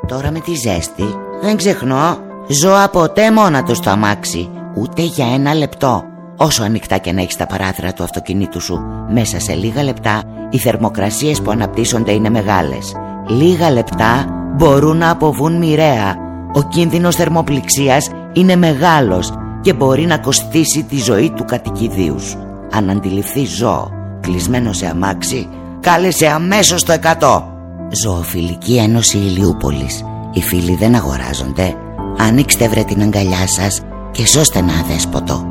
Τώρα με τη ζέστη δεν ξεχνώ, ζω ποτέ μόνα του στο αμάξι, ούτε για ένα λεπτό. Όσο ανοιχτά και να έχεις τα παράθυρα του αυτοκινήτου σου, μέσα σε λίγα λεπτά οι θερμοκρασίες που αναπτύσσονται είναι μεγάλες. Λίγα λεπτά μπορούν να αποβούν μοιραία. Ο κίνδυνος θερμοπληξίας είναι μεγάλος και μπορεί να κοστίσει τη ζωή του κατοικιδίου σου. Αν αντιληφθείς ζώο κλεισμένο σε αμάξι, κάλεσε αμέσως το 100. Ζωοφιλική Ένωση Ηλιούπολης. Οι φίλοι δεν αγοράζονται. Ανοίξτε βρε την αγκαλιά σας και σώστε ένα αδέσποτο.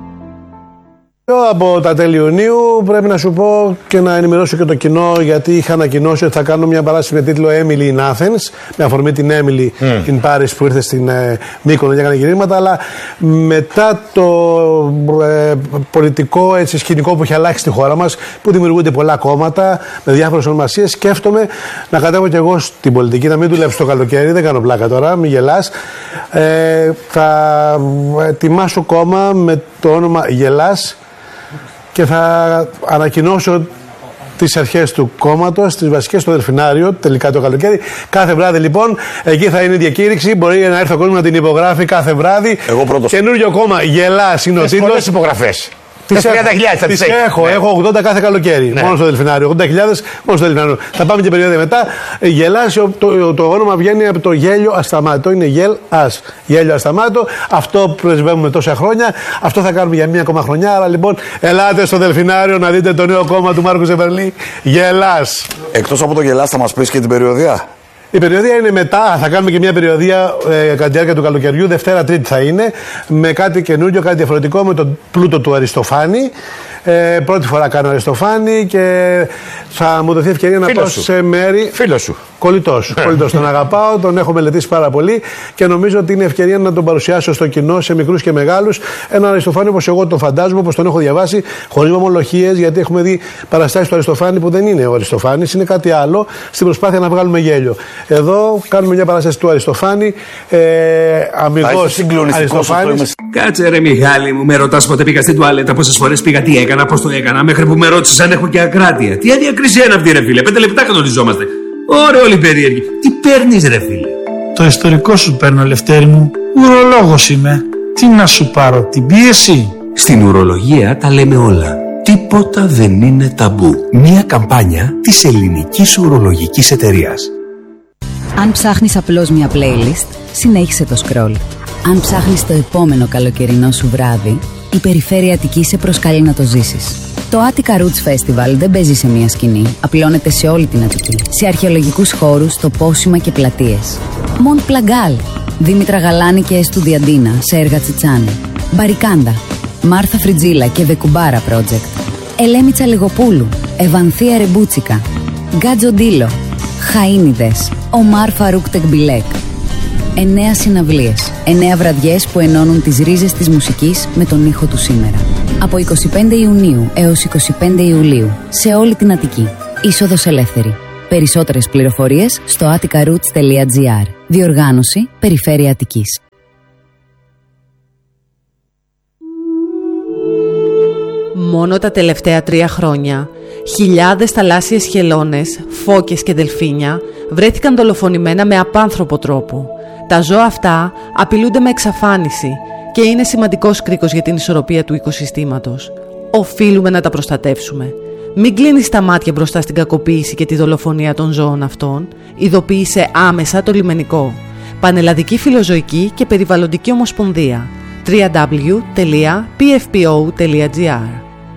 Από τα τέλη Ιουνίου πρέπει να σου πω και να ενημερώσω και το κοινό, γιατί είχα ανακοινώσει ότι θα κάνω μια παράσταση με τίτλο Emily in Athens, με αφορμή την Emily in Paris που ήρθε στην Μύκονο και έκανε γυρίσματα, αλλά μετά το πολιτικό σκηνικό που έχει αλλάξει στη χώρα μας, που δημιουργούνται πολλά κόμματα με διάφορες ονομασίες, σκέφτομαι να κατέβω κι εγώ στην πολιτική, να μην δουλέψω το καλοκαίρι, δεν κάνω πλάκα τώρα, μην γελάς. Θα ετοιμάσω κόμμα με το όνομα Γελάς και θα ανακοινώσω τις αρχές του κόμματος, τις βασικές στο Δελφινάριο, τελικά το καλοκαίρι. Κάθε βράδυ λοιπόν, εκεί θα είναι η διακήρυξη. Μπορεί να έρθει ο κόσμος να την υπογράφει κάθε βράδυ. Εγώ πρώτος. Καινούριο κόμμα, Γελάς είναι ο τίτλος. Πολλές υπογραφές. Τις έχω 80 κάθε καλοκαίρι. Ναι. Μόνο στο Δελφινάριο. 80.000 μόνο στο Δελφινάριο. Θα πάμε και περίοδο μετά. Γελάς, το όνομα βγαίνει από το γέλιο ασταμάτητο. Είναι γελάς. Γέλιο ασταμάτητο. Αυτό πρεσβεύουμε τόσα χρόνια. Αυτό θα κάνουμε για μία ακόμα χρονιά. Άρα λοιπόν, ελάτε στο Δελφινάριο να δείτε το νέο κόμμα του Μάρκου Ζεμπερλή. Γελάς. Εκτός από το Γελάς, θα μας πεις και την περιοδία. Η περιοδία είναι μετά, θα κάνουμε και μια περιοδία κατά τη διάρκεια του καλοκαιριού, Δευτέρα Τρίτη θα είναι, με κάτι καινούριο, κάτι διαφορετικό, με τον πλούτο του Αριστοφάνη. Πρώτη φορά κάνω Αριστοφάνη και θα μου δοθεί ευκαιρία να πάω σε μέρη. Φίλος σου. Κολλητός. Τον αγαπάω, τον έχω μελετήσει πάρα πολύ και νομίζω ότι είναι ευκαιρία να τον παρουσιάσω στο κοινό, σε μικρούς και μεγάλους. Έναν Αριστοφάνη όπως εγώ τον φαντάζομαι, όπως τον έχω διαβάσει, χωρίς ομολογίες, γιατί έχουμε δει παραστάσεις του Αριστοφάνη που δεν είναι ο Αριστοφάνης, είναι κάτι άλλο, στην προσπάθεια να βγάλουμε γέλιο. Εδώ κάνουμε μια παράσταση του Αριστοφάνη, αμιγός Αριστοφάνης. Κάτσε ρε Μιχάλη μου, με ρωτάς πότε πήγα στην τουαλέτα, πόσες φορές πήγα, τι έκανα, πώς το έκανα, μέχρι που με ρώτησες αν έχω και ακράτεια. Τι αδιακρισία είναι αυτή ρε φίλε, 5 λεπτά κανονιζόμαστε. Ωραία, όλοι περίεργοι. Τι παίρνεις ρε φίλε? Το ιστορικό σου παίρνω, Λευτέρη μου. Ουρολόγος είμαι. Τι να σου πάρω, την πίεση? Στην ουρολογία τα λέμε όλα. Τίποτα δεν είναι ταμπού. Μια καμπάνια της Ελληνικής Ουρολογικής Εταιρείας. Αν ψάχνεις απλώς μια playlist, συνέχισε το scroll. Αν ψάχνεις το επόμενο καλοκαιρινό σου βράδυ, η Περιφέρεια Αττικής σε προσκαλεί να το ζήσεις. Το Attica Roots Festival δεν παίζει σε μία σκηνή, απλώνεται σε όλη την Αττική. Σε αρχαιολογικούς χώρους, τοπόσιμα και πλατείες. Μοντ Πλαγκάλ, Δήμητρα Γαλάνη και Εστουδιαντίνα σε έργα Τσιτσάνη. Μπαρικάντα, Μάρθα Φριτζίλα και The Κουμπάρα Project. Ελέμιτσα Λεγοπούλου, Ευανθία Ρεμπούτσικα. Γκάτζο Ντίλο, Χαΐνιδες, Ομάρ Φαρούκ Τεκμπιλέκ. 9 συναυλίες, 9 βραδιές που ενώνουν τις ρίζες της μουσικής με τον ήχο του σήμερα. Από 25 Ιουνίου έως 25 Ιουλίου, σε όλη την Αττική. Είσοδος ελεύθερη. Περισσότερες πληροφορίες στο atticaroots.gr. Διοργάνωση Περιφέρεια Αττικής. Μόνο τα τελευταία 3 χρόνια, χιλιάδες θαλάσσιες χελώνες, φώκες και δελφίνια βρέθηκαν δολοφονημένα με απάνθρωπο τρόπο. Τα ζώα αυτά απειλούνται με εξαφάνιση και είναι σημαντικός κρίκος για την ισορροπία του οικοσυστήματος. Οφείλουμε να τα προστατεύσουμε. Μην κλείνεις τα μάτια μπροστά στην κακοποίηση και τη δολοφονία των ζώων αυτών. Ειδοποίησε άμεσα το λιμενικό. Πανελλαδική Φιλοζωική και Περιβαλλοντική Ομοσπονδία. www.pfpo.gr.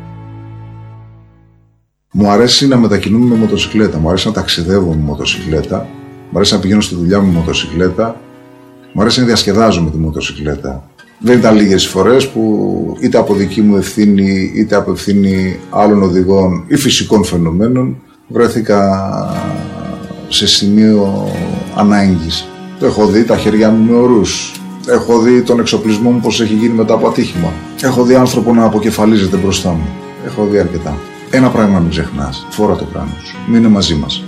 Μου αρέσει να μετακινούμαι με μοτοσυκλέτα, μου αρέσει να ταξιδεύω με μοτοσυκλέτα, μου αρέσει να πηγαίνω στη δουλειά με μοτοσυκλέτα, μου αρέσει να διασκεδάζω με τη μοτοσυκλέτα. Δεν ήταν λίγες φορές που είτε από δική μου ευθύνη, είτε από ευθύνη άλλων οδηγών ή φυσικών φαινομένων βρέθηκα σε σημείο ανάγκης. Έχω δει τα χέρια μου με ορούς. Έχω δει τον εξοπλισμό μου πως έχει γίνει μετά από ατύχημα. Έχω δει άνθρωπο να αποκεφαλίζεται μπροστά μου. Έχω δει αρκετά. Ένα πράγμα μην ξεχνάς. Φόρα το κράνος σου. Μείνε μαζί μας.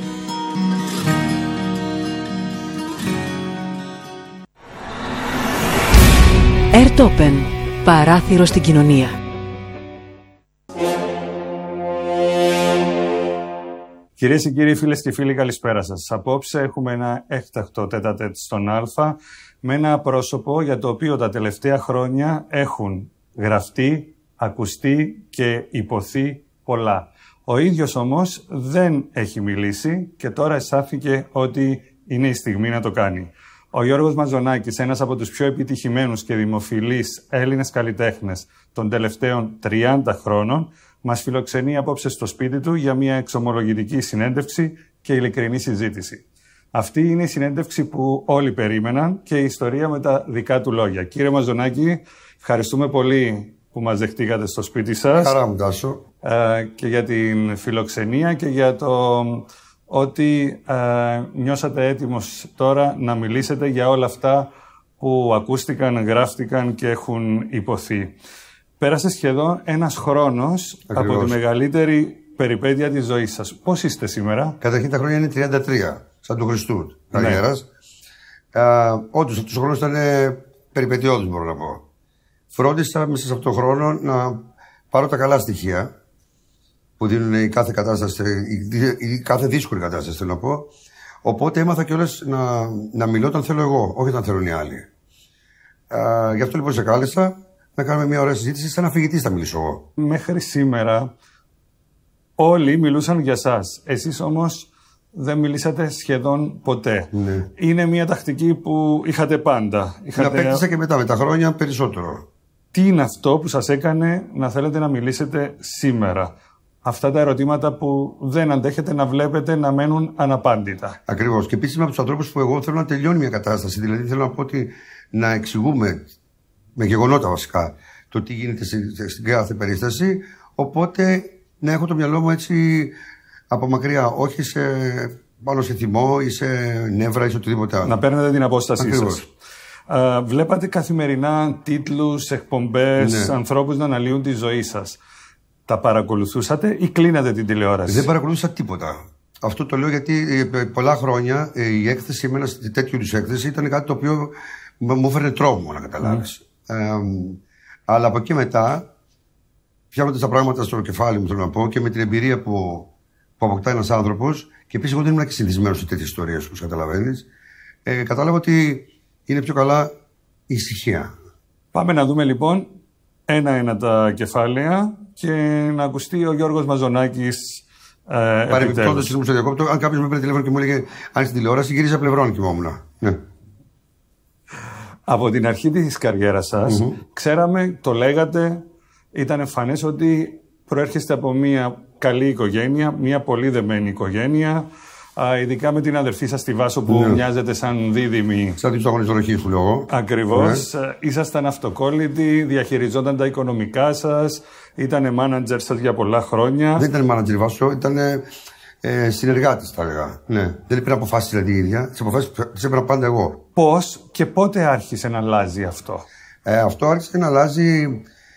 Airtopen. Παράθυρο στην κοινωνία. Κυρίες και κύριοι, φίλες και φίλοι, καλησπέρα σας. Απόψε έχουμε ένα έκτακτο τέτα-τέτ στον Α με ένα πρόσωπο για το οποίο τα τελευταία χρόνια έχουν γραφτεί, ακουστεί και υποθεί πολλά. Ο ίδιος όμως δεν έχει μιλήσει και τώρα αισθάνθηκε ότι είναι η στιγμή να το κάνει. Ο Γιώργος Μαζονάκης, ένας από τους πιο επιτυχημένους και δημοφιλείς Έλληνες καλλιτέχνες των τελευταίων 30 χρόνων, μας φιλοξενεί απόψε στο σπίτι του για μια εξομολογητική συνέντευξη και ειλικρινή συζήτηση. Αυτή είναι η συνέντευξη που όλοι περίμεναν και η ιστορία με τα δικά του λόγια. Κύριε Μαζονάκη, ευχαριστούμε πολύ που μας δεχτήκατε στο σπίτι σας. Χαρά μου, Τάσο. Και για την φιλοξενία και για το ότι νιώσατε έτοιμος τώρα να μιλήσετε για όλα αυτά που ακούστηκαν, γράφτηκαν και έχουν υποθεί. Πέρασε σχεδόν ένας χρόνος από τη μεγαλύτερη περιπέτεια της ζωής σας. Πώς είστε σήμερα? Καταρχήν τα χρόνια είναι 33, σαν του Χριστού καριέρας. Όντως αυτός ο χρόνος ήταν περιπετειώδης, μπορώ να πω. Φρόντισα μέσα σε αυτόν τον χρόνο να πάρω τα καλά στοιχεία που δίνουν η κάθε κατάσταση, η κάθε δύσκολη κατάσταση, θέλω να πω. Οπότε έμαθα κιόλας να μιλώ όταν θέλω εγώ, όχι όταν θέλουν οι άλλοι. Γι' αυτό λοιπόν σε κάλεσα να κάνουμε μια ωραία συζήτηση, σαν αφηγητής θα μιλήσω εγώ. Μέχρι σήμερα όλοι μιλούσαν για σας. Εσείς όμως δεν μιλήσατε σχεδόν ποτέ. Ναι. Είναι μια τακτική που είχατε πάντα. Να απέκτησα και μετά με τα χρόνια περισσότερο. Τι είναι αυτό που σας έκανε να θέλετε να μιλήσετε σήμερα? Αυτά τα ερωτήματα που δεν αντέχετε να βλέπετε να μένουν αναπάντητα. Ακριβώς. Και επίσης είμαι από τους ανθρώπους που εγώ θέλω να τελειώνει μια κατάσταση. Δηλαδή θέλω να πω ότι να εξηγούμε με γεγονότα βασικά το τι γίνεται στην κάθε περίσταση. Οπότε να έχω το μυαλό μου έτσι από μακριά, όχι πάνω σε θυμό ή σε νεύρα ή σε οτιδήποτε άλλο. Να παίρνετε την απόστασή σας. Βλέπατε καθημερινά τίτλους, εκπομπές, ναι, ανθρώπους να αναλύουν τη ζωή σας. Τα παρακολουθούσατε ή κλείνατε την τηλεόραση? Δεν παρακολούθησα τίποτα. Αυτό το λέω γιατί πολλά χρόνια η έκθεση, εμένα τέτοιου είδους έκθεση, ήταν κάτι το οποίο μου έφερε τρόμο, να καταλάβεις. Αλλά από εκεί μετά, πιάνοντας τα πράγματα στο κεφάλι μου, θέλω να πω, και με την εμπειρία που αποκτά ένας άνθρωπος, και επίσης εγώ δεν ήμουν και συνηθισμένος σε τέτοιες ιστορίες, όπως καταλαβαίνεις, κατάλαβα ότι είναι πιο καλά η ησυχία. Πάμε να δούμε λοιπόν ένα-ένα τα κεφάλαια και να ακουστεί ο Γιώργος Μαζονάκης. Παρεμπιπτόντως, μου στο διακόπτω, αν κάποιος με πήρε τηλέφωνο και μου έλεγε αν στην τηλεόραση, γύριζα πλευρών και κοιμόμουν. Ναι. Από την αρχή της καριέρας σας, ξέραμε, το λέγατε, ήταν εμφανές ότι προέρχεστε από μια καλή οικογένεια, μια πολύ δεμένη οικογένεια, ειδικά με την αδερφή σας τη Βάσο που μοιάζεται σαν δίδυμη. Σαν την στοχονιστοροχή σου λέω. Ακριβώς. Ήσασταν αυτοκόλλητοι, διαχειριζόταν τα οικονομικά σας, ήτανε μάνατζερ σας για πολλά χρόνια. Δεν ήταν μάνατζερ Βάσο, ήταν συνεργάτης θα έλεγα. Ναι. Δεν πήρα αποφάσεις δηλαδή η ίδια, τις αποφάσεις τις έπαιρνα πάντα εγώ. Πώς και πότε άρχισε να αλλάζει αυτό? Αυτό άρχισε να αλλάζει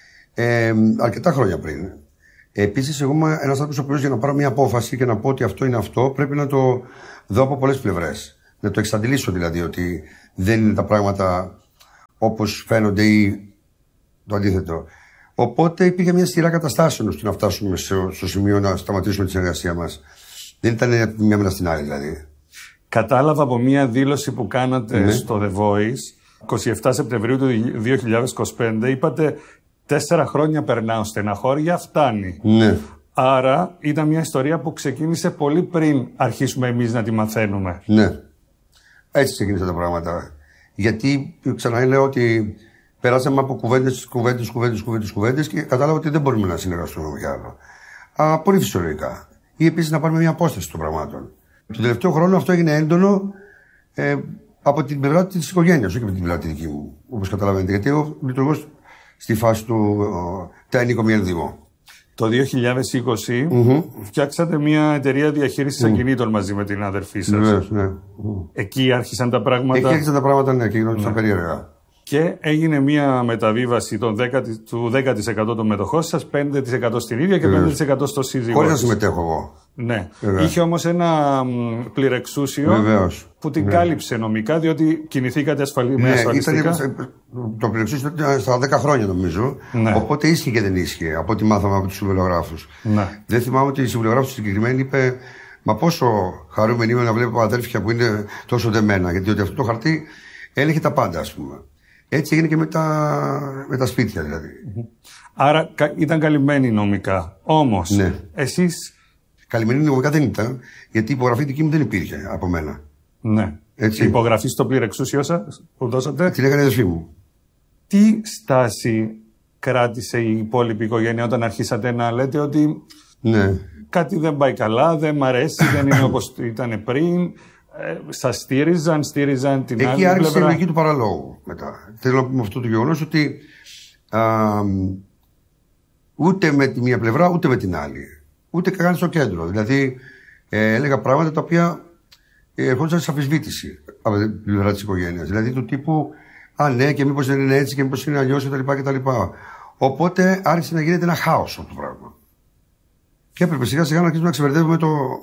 αρκετά χρόνια πριν. Επίσης, εγώ είμαι ένας άνθρωπος ο οποίος για να πάρω μια απόφαση και να πω ότι αυτό είναι αυτό, πρέπει να το δω από πολλές πλευρές. Να το εξαντλήσω δηλαδή, ότι δεν είναι τα πράγματα όπως φαίνονται ή το αντίθετο. Οπότε υπήρχε μια σειρά καταστάσεων ώστε να φτάσουμε στο σημείο να σταματήσουμε τη συνεργασία μας. Δεν ήταν μια μέρα στην άλλη δηλαδή. Κατάλαβα από μια δήλωση που κάνατε στο The Voice, 27 Σεπτεμβρίου του 2025, είπατε 4 χρόνια περνάω στεναχώρια, φτάνει. Ναι. Άρα ήταν μια ιστορία που ξεκίνησε πολύ πριν αρχίσουμε εμείς να τη μαθαίνουμε. Ναι. Έτσι ξεκίνησαν τα πράγματα. Γιατί ξαναλέω ότι περάσαμε από κουβέντες και κατάλαβα ότι δεν μπορούμε να συνεργαστούμε με άλλο. Πολύ φυσιολογικά. Ή επίσης να πάρουμε μια απόσταση των πραγμάτων. Το τελευταίο χρόνο αυτό έγινε έντονο από την πλευρά της οικογένειας, όχι από την πλευρά τη δική μου, όπως καταλαβαίνετε. Γιατί εγώ λειτουργώ στη φάση του τέχνικο μη ενδύμω. Το 2020 φτιάξατε μια εταιρεία διαχείρισης ακινήτων μαζί με την αδερφή σας. Ναι. Εκεί άρχισαν τα πράγματα. Εκεί άρχισαν τα πράγματα, ναι, και γινόντουσαν περίεργα. Και έγινε μια μεταβίβαση του 10% των μετοχών σας, 5% στην ίδια και 5% στο σύζυγό. Χωρίς να συμμετέχω εγώ. Ναι. Είχε όμως ένα πληρεξούσιο που την κάλυψε νομικά, διότι κινηθήκατε με ασφαλιστικά. Το πληρεξούσιο ήταν στα 10 χρόνια νομίζω. Ναι. Οπότε ίσχυε και δεν ίσχυε από ό,τι μάθαμε από τους συμβολογράφους. Ναι. Δεν θυμάμαι ότι η συμβολογράφος συγκεκριμένη είπε Μα πόσο χαρούμενοι είμαι να βλέπω αδέρφια που είναι τόσο δεμένα. Γιατί αυτό το χαρτί έλεγε τα πάντα, ας πούμε. Έτσι έγινε και με τα σπίτια δηλαδή. Άρα ήταν καλυμμένοι νομικά. Όμως, ναι. Εσείς... Καλυμμένοι νομικά δεν ήταν, γιατί η υπογραφή δική μου δεν υπήρχε από μένα. Ναι. Έτσι. Η υπογραφή στο πληρεξούσιο σας που δώσατε. Την έκανε η αδερφή μου. Τι στάση κράτησε η υπόλοιπη οικογένεια όταν αρχίσατε να λέτε ότι ναι. κάτι δεν πάει καλά, δεν μ' αρέσει, δεν είναι όπως ήταν πριν? Σας στήριζαν την άλλη πλευρά? Εκεί άρχισε η λογική του παραλόγου μετά. Θέλω να πούμε αυτό το γεγονός ότι ούτε με τη μία πλευρά ούτε με την άλλη. Ούτε καν στο κέντρο. Δηλαδή έλεγα πράγματα τα οποία ερχόντουσαν σε αμφισβήτηση από την πλευρά της οικογένειας. Δηλαδή του τύπου ναι, και μήπως δεν είναι έτσι και μήπως είναι αλλιώς κτλ. Οπότε άρχισε να γίνεται ένα χάος αυτό το πράγμα. Και έπρεπε σιγά σιγά να αρχίσουμε να ξεβερδεύουμε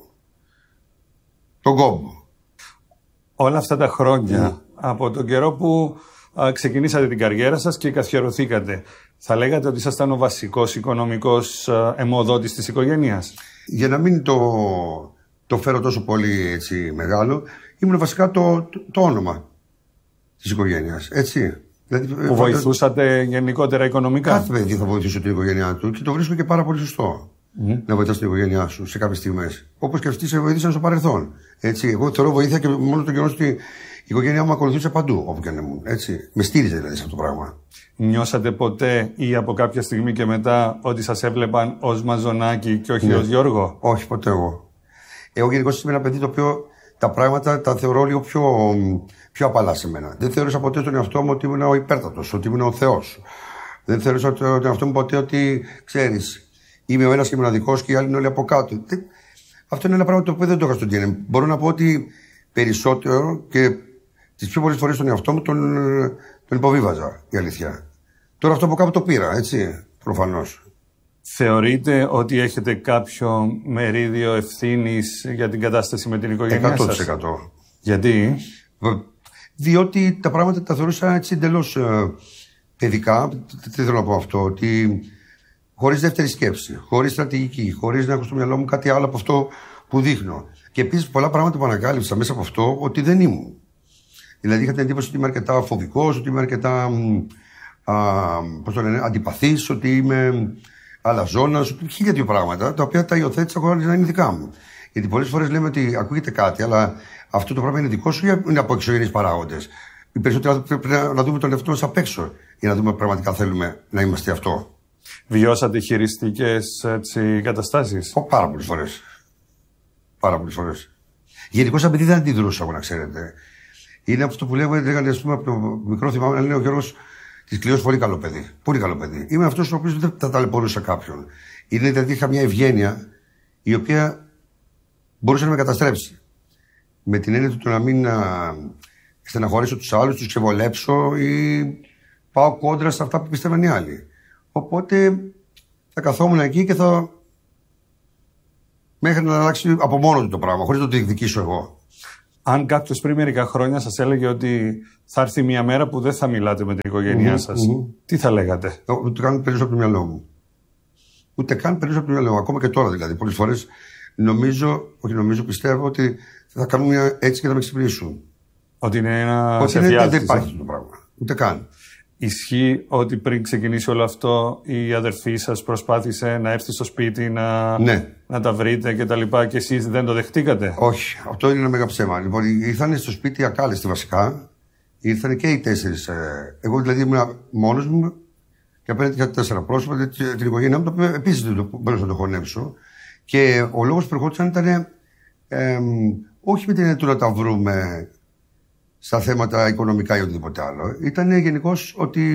τον κόμπο. Όλα αυτά τα χρόνια, από τον καιρό που ξεκινήσατε την καριέρα σας και καθιερωθήκατε, θα λέγατε ότι ήσασταν ο βασικός οικονομικός αιμοδότης της οικογένειας? Για να μην το φέρω τόσο πολύ έτσι μεγάλο, ήμουν βασικά το όνομα της οικογένειας, έτσι. Δηλαδή, που βοηθούσατε γενικότερα οικονομικά? Κάθε παιδί θα βοηθούσε την οικογένειά του και το βρίσκω και πάρα πολύ σωστό. Να βοηθάς την οικογένειά σου σε κάποιες στιγμές. Όπως και αυτοί σε βοήθησαν στο παρελθόν. Έτσι. Εγώ θεωρώ βοήθεια και μόνο το γεγονός ότι η οικογένειά μου ακολουθούσε παντού, όπου και αν ήμουν. Έτσι. Με στήριζε δηλαδή σε αυτό το πράγμα. Νιώσατε ποτέ ή από κάποια στιγμή και μετά ότι σας έβλεπαν ως Μαζονάκη και όχι ως Γιώργο? Όχι, ποτέ εγώ. Εγώ γενικώς είμαι ένα παιδί το οποίο τα πράγματα τα θεωρώ λίγο πιο απαλά σε μένα. Δεν θεώρησα ποτέ τον εαυτό μου ότι ήμουν ο υπέρτατος, ότι ήμουν ο Θεός. Δεν θεώρησα τον εαυτό μου ποτέ ότι, ξέρεις, είμαι ο ένας και μοναδικός και οι άλλοι είναι όλοι από κάτω. Αυτό είναι ένα πράγμα το οποίο δεν το είχα στον DNA. Μπορώ να πω ότι περισσότερο και τις πιο πολλές φορές τον εαυτό μου τον υποβίβαζα, η αλήθεια. Τώρα αυτό από κάπου το πήρα, έτσι, προφανώς. Θεωρείτε ότι έχετε κάποιο μερίδιο ευθύνης για την κατάσταση με την οικογένειά σας? 100%. Γιατί? Διότι τα πράγματα τα θεωρούσα έτσι εντελώς παιδικά. Τι θέλω να πω αυτό, ότι χωρίς δεύτερη σκέψη, χωρίς στρατηγική, χωρίς να έχω στο μυαλό μου κάτι άλλο από αυτό που δείχνω. Και επίσης πολλά πράγματα που ανακάλυψα μέσα από αυτό ότι δεν ήμουν. Δηλαδή είχα την εντύπωση ότι είμαι αρκετά φοβικός, ότι είμαι αρκετά αντιπαθής, ότι είμαι αλαζόνας, χίλια δύο πράγματα τα οποία τα υιοθέτησα χωρίς να είναι δικά μου. Γιατί πολλές φορές λέμε ότι ακούγεται κάτι, αλλά αυτό το πράγμα είναι δικό σου ή είναι από εξωγενείς παράγοντες? Οι περισσότεροι πρέπει να δούμε τον εαυτό μας απ' έξω για να δούμε πραγματικά θέλουμε να είμαστε αυτό. Βιώσατε χειριστικές καταστάσεις? Πάρα πολλές φορές. Πάρα πολλές φορές. Γενικώς σαν παιδί δεν αντιδρούσα, να ξέρετε. Είναι αυτό που λέγανε, ας πούμε, από το μικρό θυμάμαι να λένε ο Γιώργος της Κλειός, πολύ καλό παιδί. Πολύ καλό παιδί. Είμαι αυτός ο οποίος δεν θα ταλαιπωρούσα κάποιον. Είναι δηλαδή είχα μια ευγένεια η οποία μπορούσε να με καταστρέψει. Με την έννοια του να μην στεναχωρήσω τους άλλους, τους ξεβολέψω ή πάω κόντρα σε αυτά που πιστεύαν οι άλλοι. Οπότε θα καθόμουν εκεί και θα. Μέχρι να αλλάξει από μόνο του το πράγμα, χωρίς να το διεκδικήσω εγώ. Αν κάποιος πριν μερικά χρόνια σας έλεγε ότι θα έρθει μια μέρα που δεν θα μιλάτε με την οικογένειά σας, τι θα λέγατε? Ούτε καν περισσότερο από το μυαλό μου. Ούτε καν περισσότερο από το μυαλό μου. Ακόμα και τώρα δηλαδή. Πολλές φορές πιστεύω ότι θα κάνουν μια έτσι και θα με ξυπνήσουν. Ότι είναι ένα. Ότι δεν υπάρχει αυτό το πράγμα. Ούτε καν. Ισχύει ότι πριν ξεκινήσει όλο αυτό η αδερφή σας προσπάθησε να έρθει στο σπίτι να τα βρείτε και τα λοιπά και εσείς δεν το δεχτήκατε? Όχι, αυτό είναι ένα μεγάλο ψέμα. Λοιπόν, ήρθαν στο σπίτι ακάλεστοι βασικά, ήρθαν και οι 4. Εγώ δηλαδή ήμουν μόνος μου και απέναντι είχα 4 πρόσωπα, την οικογένειά μου, το οποίο επίσης δεν μπορούσα να το χωνέψω. Και ο λόγος που ερχόντουσαν ήταν όχι με την έννοια του να τα βρούμε στα θέματα οικονομικά ή οτιδήποτε άλλο. Ήταν γενικώς ότι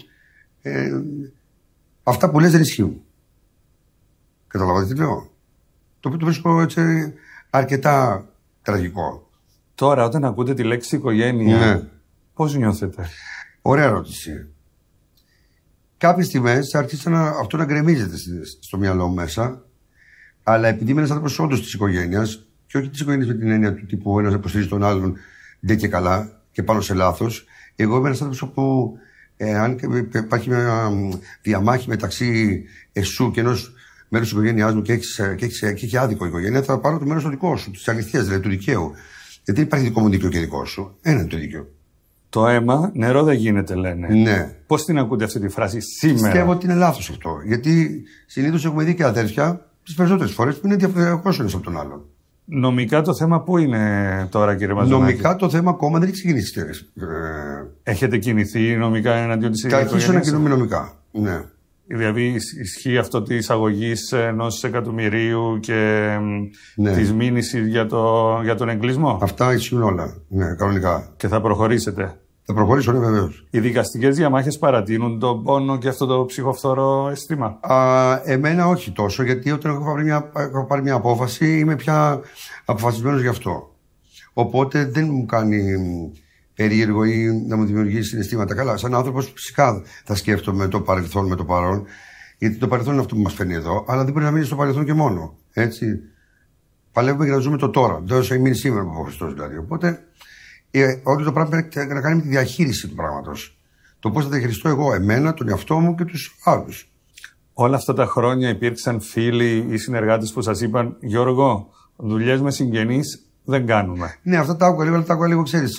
αυτά που λες δεν ισχύουν. Καταλαβαίνετε τι λέω? Το οποίο το βρίσκω έτσι αρκετά τραγικό. Τώρα όταν ακούτε τη λέξη οικογένεια, πώς νιώθετε? Ωραία ερώτηση. Κάποιες στιγμές άρχισε αυτό να γκρεμίζεται στο μυαλό μου μέσα, αλλά επειδή είμαι ένας άνθρωπος όντως της οικογένειας, και όχι της οικογένειας με την έννοια του τύπου ένας υποστηρίζει τον άλλον ντε και καλά και πάνω σε λάθος. Εγώ είμαι ένας άνθρωπος που αν υπάρχει μια διαμάχη μεταξύ εσού και ενός μέρος της οικογένειάς μου και έχει άδικο η οικογένεια, θα πάρω το μέρος το δικό σου, της αληθείας, δηλαδή του δικαίου. Γιατί δεν υπάρχει δικό μου δίκαιο και δικό σου. Ένα είναι το δίκαιο. Το αίμα νερό δεν γίνεται, λένε. Ναι. Πώς την ακούτε αυτή τη φράση σήμερα? Πιστεύω ότι είναι λάθος αυτό. Γιατί συνήθως έχουμε δει και αδέρφια τις περισσότερες φορές που είναι διαφορετικός ένας από τον άλλον. Νομικά το θέμα πού είναι τώρα, κύριε Μαζονάκη? Νομικά το θέμα ακόμα δεν έχει ξεκινήσει. Έχετε κινηθεί νομικά εναντίον της οικογένειας? Θα αρχίσω να κινούμε νομικά. Ναι. Δηλαδή ισχύει αυτό τη εισαγωγή 1 εκατομμυρίου και της μήνυσης για τον εγκλισμό? Αυτά ισχύουν όλα. Ναι, κανονικά. Και θα προχωρήσετε? Θα προχωρήσω, ναι, βεβαίως. Οι δικαστικές διαμάχες παρατείνουν τον πόνο και αυτό το ψυχοφθόρο αίσθημα? Εμένα όχι τόσο, γιατί όταν έχω πάρει μια απόφαση είμαι πια αποφασισμένος γι' αυτό. Οπότε δεν μου κάνει περίεργο ή να μου δημιουργήσει συναισθήματα. Καλά, σαν άνθρωπος φυσικά θα σκέφτομαι το παρελθόν με το παρόν, γιατί το παρελθόν είναι αυτό που μας φέρνει εδώ, αλλά δεν μπορεί να μείνει στο παρελθόν και μόνο. Έτσι. Παλεύουμε για να ζούμε το τώρα. Δεν θα μείνει σήμερα από ο Χριστός δηλαδή. Οπότε όλο το πράγμα πρέπει να κάνει με τη διαχείριση του πράγματος. Το πώς θα διαχειριστώ εγώ εμένα, τον εαυτό μου και τους άλλους. Όλα αυτά τα χρόνια υπήρξαν φίλοι ή συνεργάτες που σας είπαν, Γιώργο, δουλειές με συγγενείς δεν κάνουμε? Ναι, αυτά τα άκουγα λίγο, ξέρεις,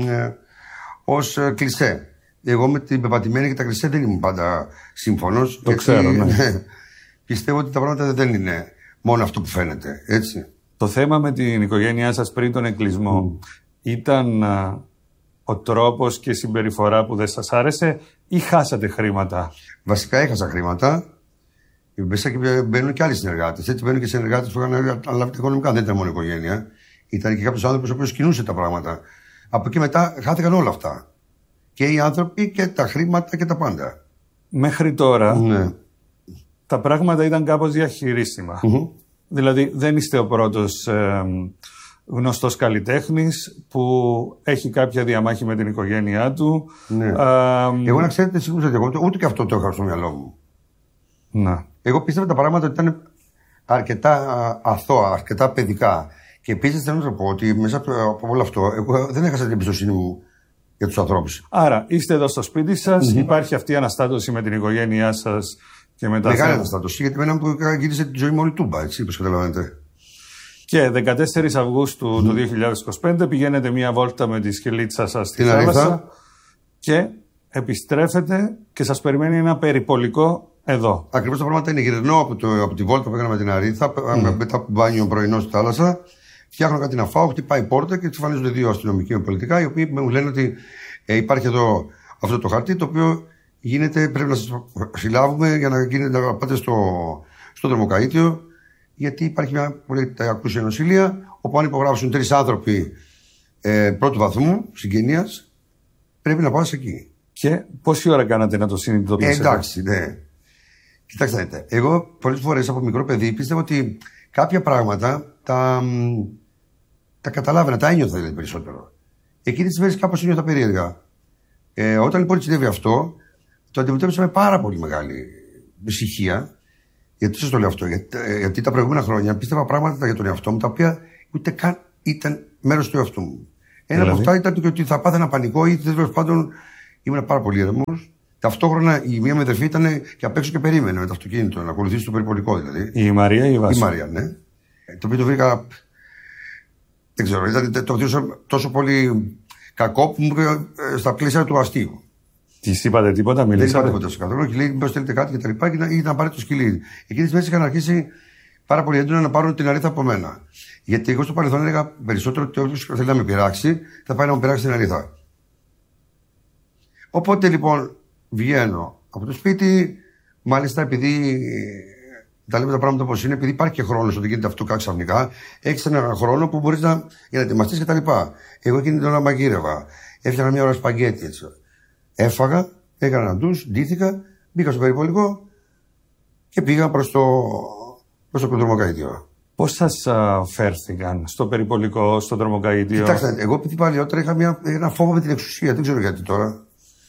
ως κλισέ. Εγώ με την πεπατημένη και τα κλισέ δεν ήμουν πάντα σύμφωνος. Το ξέρω, ναι. Πιστεύω ότι τα πράγματα δεν είναι μόνο αυτό που φαίνεται, έτσι. Το θέμα με την οικογένειά σας πριν τον εγκλισμό ήταν ο τρόπος και η συμπεριφορά που δεν σας άρεσε ή χάσατε χρήματα? Βασικά έχασα χρήματα. Μέσα και μπαίνουν και άλλοι συνεργάτες. Έτσι μπαίνουν και συνεργάτες που είχαν αναλάβει τα οικονομικά. Δεν ήταν μόνο η οικογένεια. Ήταν και κάποιος άνθρωπος ο οποίος κινούσε τα πράγματα. Από εκεί μετά χάθηκαν όλα αυτά. Και οι άνθρωποι και τα χρήματα και τα πάντα. Μέχρι τώρα ναι. Τα πράγματα ήταν κάπως διαχειρίσιμα. Δηλαδή δεν είστε ο πρώτος γνωστός καλλιτέχνης που έχει κάποια διαμάχη με την οικογένειά του. Ναι. Εγώ να ξέρετε σίγουρα ότι ούτε και αυτό το είχα στο μυαλό μου. Να. Εγώ πίστευα τα πράγματα ότι ήταν αρκετά αθώα, αρκετά παιδικά. Και επίσης θέλω να σας πω ότι μέσα από όλο αυτό εγώ δεν έχασα την εμπιστοσύνη μου για τους ανθρώπους. Άρα είστε εδώ στο σπίτι σας, υπάρχει αυτή η αναστάτωση με την οικογένειά σας και με τα μεγάλη αναστάτωση, γιατί εμένα που γύρισε τη ζωή μου όλη τούμπα, έτσι, όπως καταλαβαίνετε. Και 14 Αυγούστου του 2025 πηγαίνετε μία βόλτα με τη σκελίτσα σας στη θάλασσα και επιστρέφετε και σας περιμένει ένα περιπολικό εδώ. Ακριβώς τα πράγματα είναι. Γυρνώ από τη βόλτα που έκανα με την Αρίθα, μετά από μπάνιο πρωινό στη θάλασσα, φτιάχνω κάτι να φάω, χτυπάει πόρτα και εμφανίζονται 2 αστυνομικοί με πολιτικά, οι οποίοι μου λένε ότι υπάρχει εδώ αυτό το χαρτί, το οποίο γίνεται, πρέπει να σας συλλάβουμε για να πάτε στο δρομοκαΐτιο, γιατί υπάρχει μια πολύ ακούσια νοσηλεία, όπου αν υπογράψουν 3 άνθρωποι πρώτου βαθμού συγγενείας, πρέπει να πας εκεί. Και πόση ώρα κάνατε να το συνειδητοποιήσετε? Εντάξει, ναι. Κοιτάξτε, δείτε. Εγώ πολλές φορές από μικρό παιδί πίστευα ότι κάποια πράγματα τα καταλάβαινα, τα ένιωθα δηλαδή περισσότερο. Εκείνες τις μέρες κάπως ένιωθα περίεργα. Όταν λοιπόν συνέβη αυτό, το αντιμετώπισα με πάρα πολύ μεγάλη ησυχία. Γιατί σας το λέω αυτό? Γιατί τα προηγούμενα χρόνια πίστευα πράγματα για τον εαυτό μου τα οποία ούτε καν ήταν μέρος του εαυτού μου. Ένα από αυτά ήταν ότι θα πάθαινα πανικό ή τέλος πάντων ήμουν πάρα πολύ ήρεμος. Ταυτόχρονα η μία με αδερφή ήταν και απ' έξω και περίμενε με το αυτοκίνητο να ακολουθήσει το περιπολικό δηλαδή. Η Μαρία ή η Βάση? Η Μαρία, ναι. Το οποίο το βρήκα. Δεν ξέρω, ήταν τόσο πολύ κακό που μου είπε στα πλαίσια του αστείου. Τη είπατε τίποτα, μιλήσατε? Δεν είπα τίποτα σε καθόλου. Και λέει: μήπως θέλετε κάτι και τα λοιπά, ή να πάρει το σκυλί. Εκείνες τις μέρες είχαν αρχίσει πάρα πολύ έντονα να πάρουν την Αρίθα από μένα. Γιατί εγώ στο παρελθόν έλεγα περισσότερο ότι όποιος θέλει να με πειράξει, θα πάει να μου πειράξει την Αρίθα. Οπότε λοιπόν βγαίνω από το σπίτι, μάλιστα επειδή τα λέμε τα πράγματα όπως είναι, επειδή υπάρχει και χρόνος ότι γίνεται αυτό ξαφνικά, έχεις έναν χρόνο που μπορείς για να ετοιμαστείς κτλ. Εγώ εκείνη την ώρα μαγείρευα, έφτιανα μια ώρα σπαγκέτι έτσι. Έφαγα, έκανα ένα ντους, ντύθηκα, μπήκα στο περιπολικό και πήγα προς το δρομοκαΐτιο. Πώς σας φέρθηκαν στο περιπολικό, στο δρομοκαΐτιο? Κοιτάξτε, εγώ επειδή παλιότερα είχα ένα φόβο με την εξουσία, δεν ξέρω γιατί τώρα.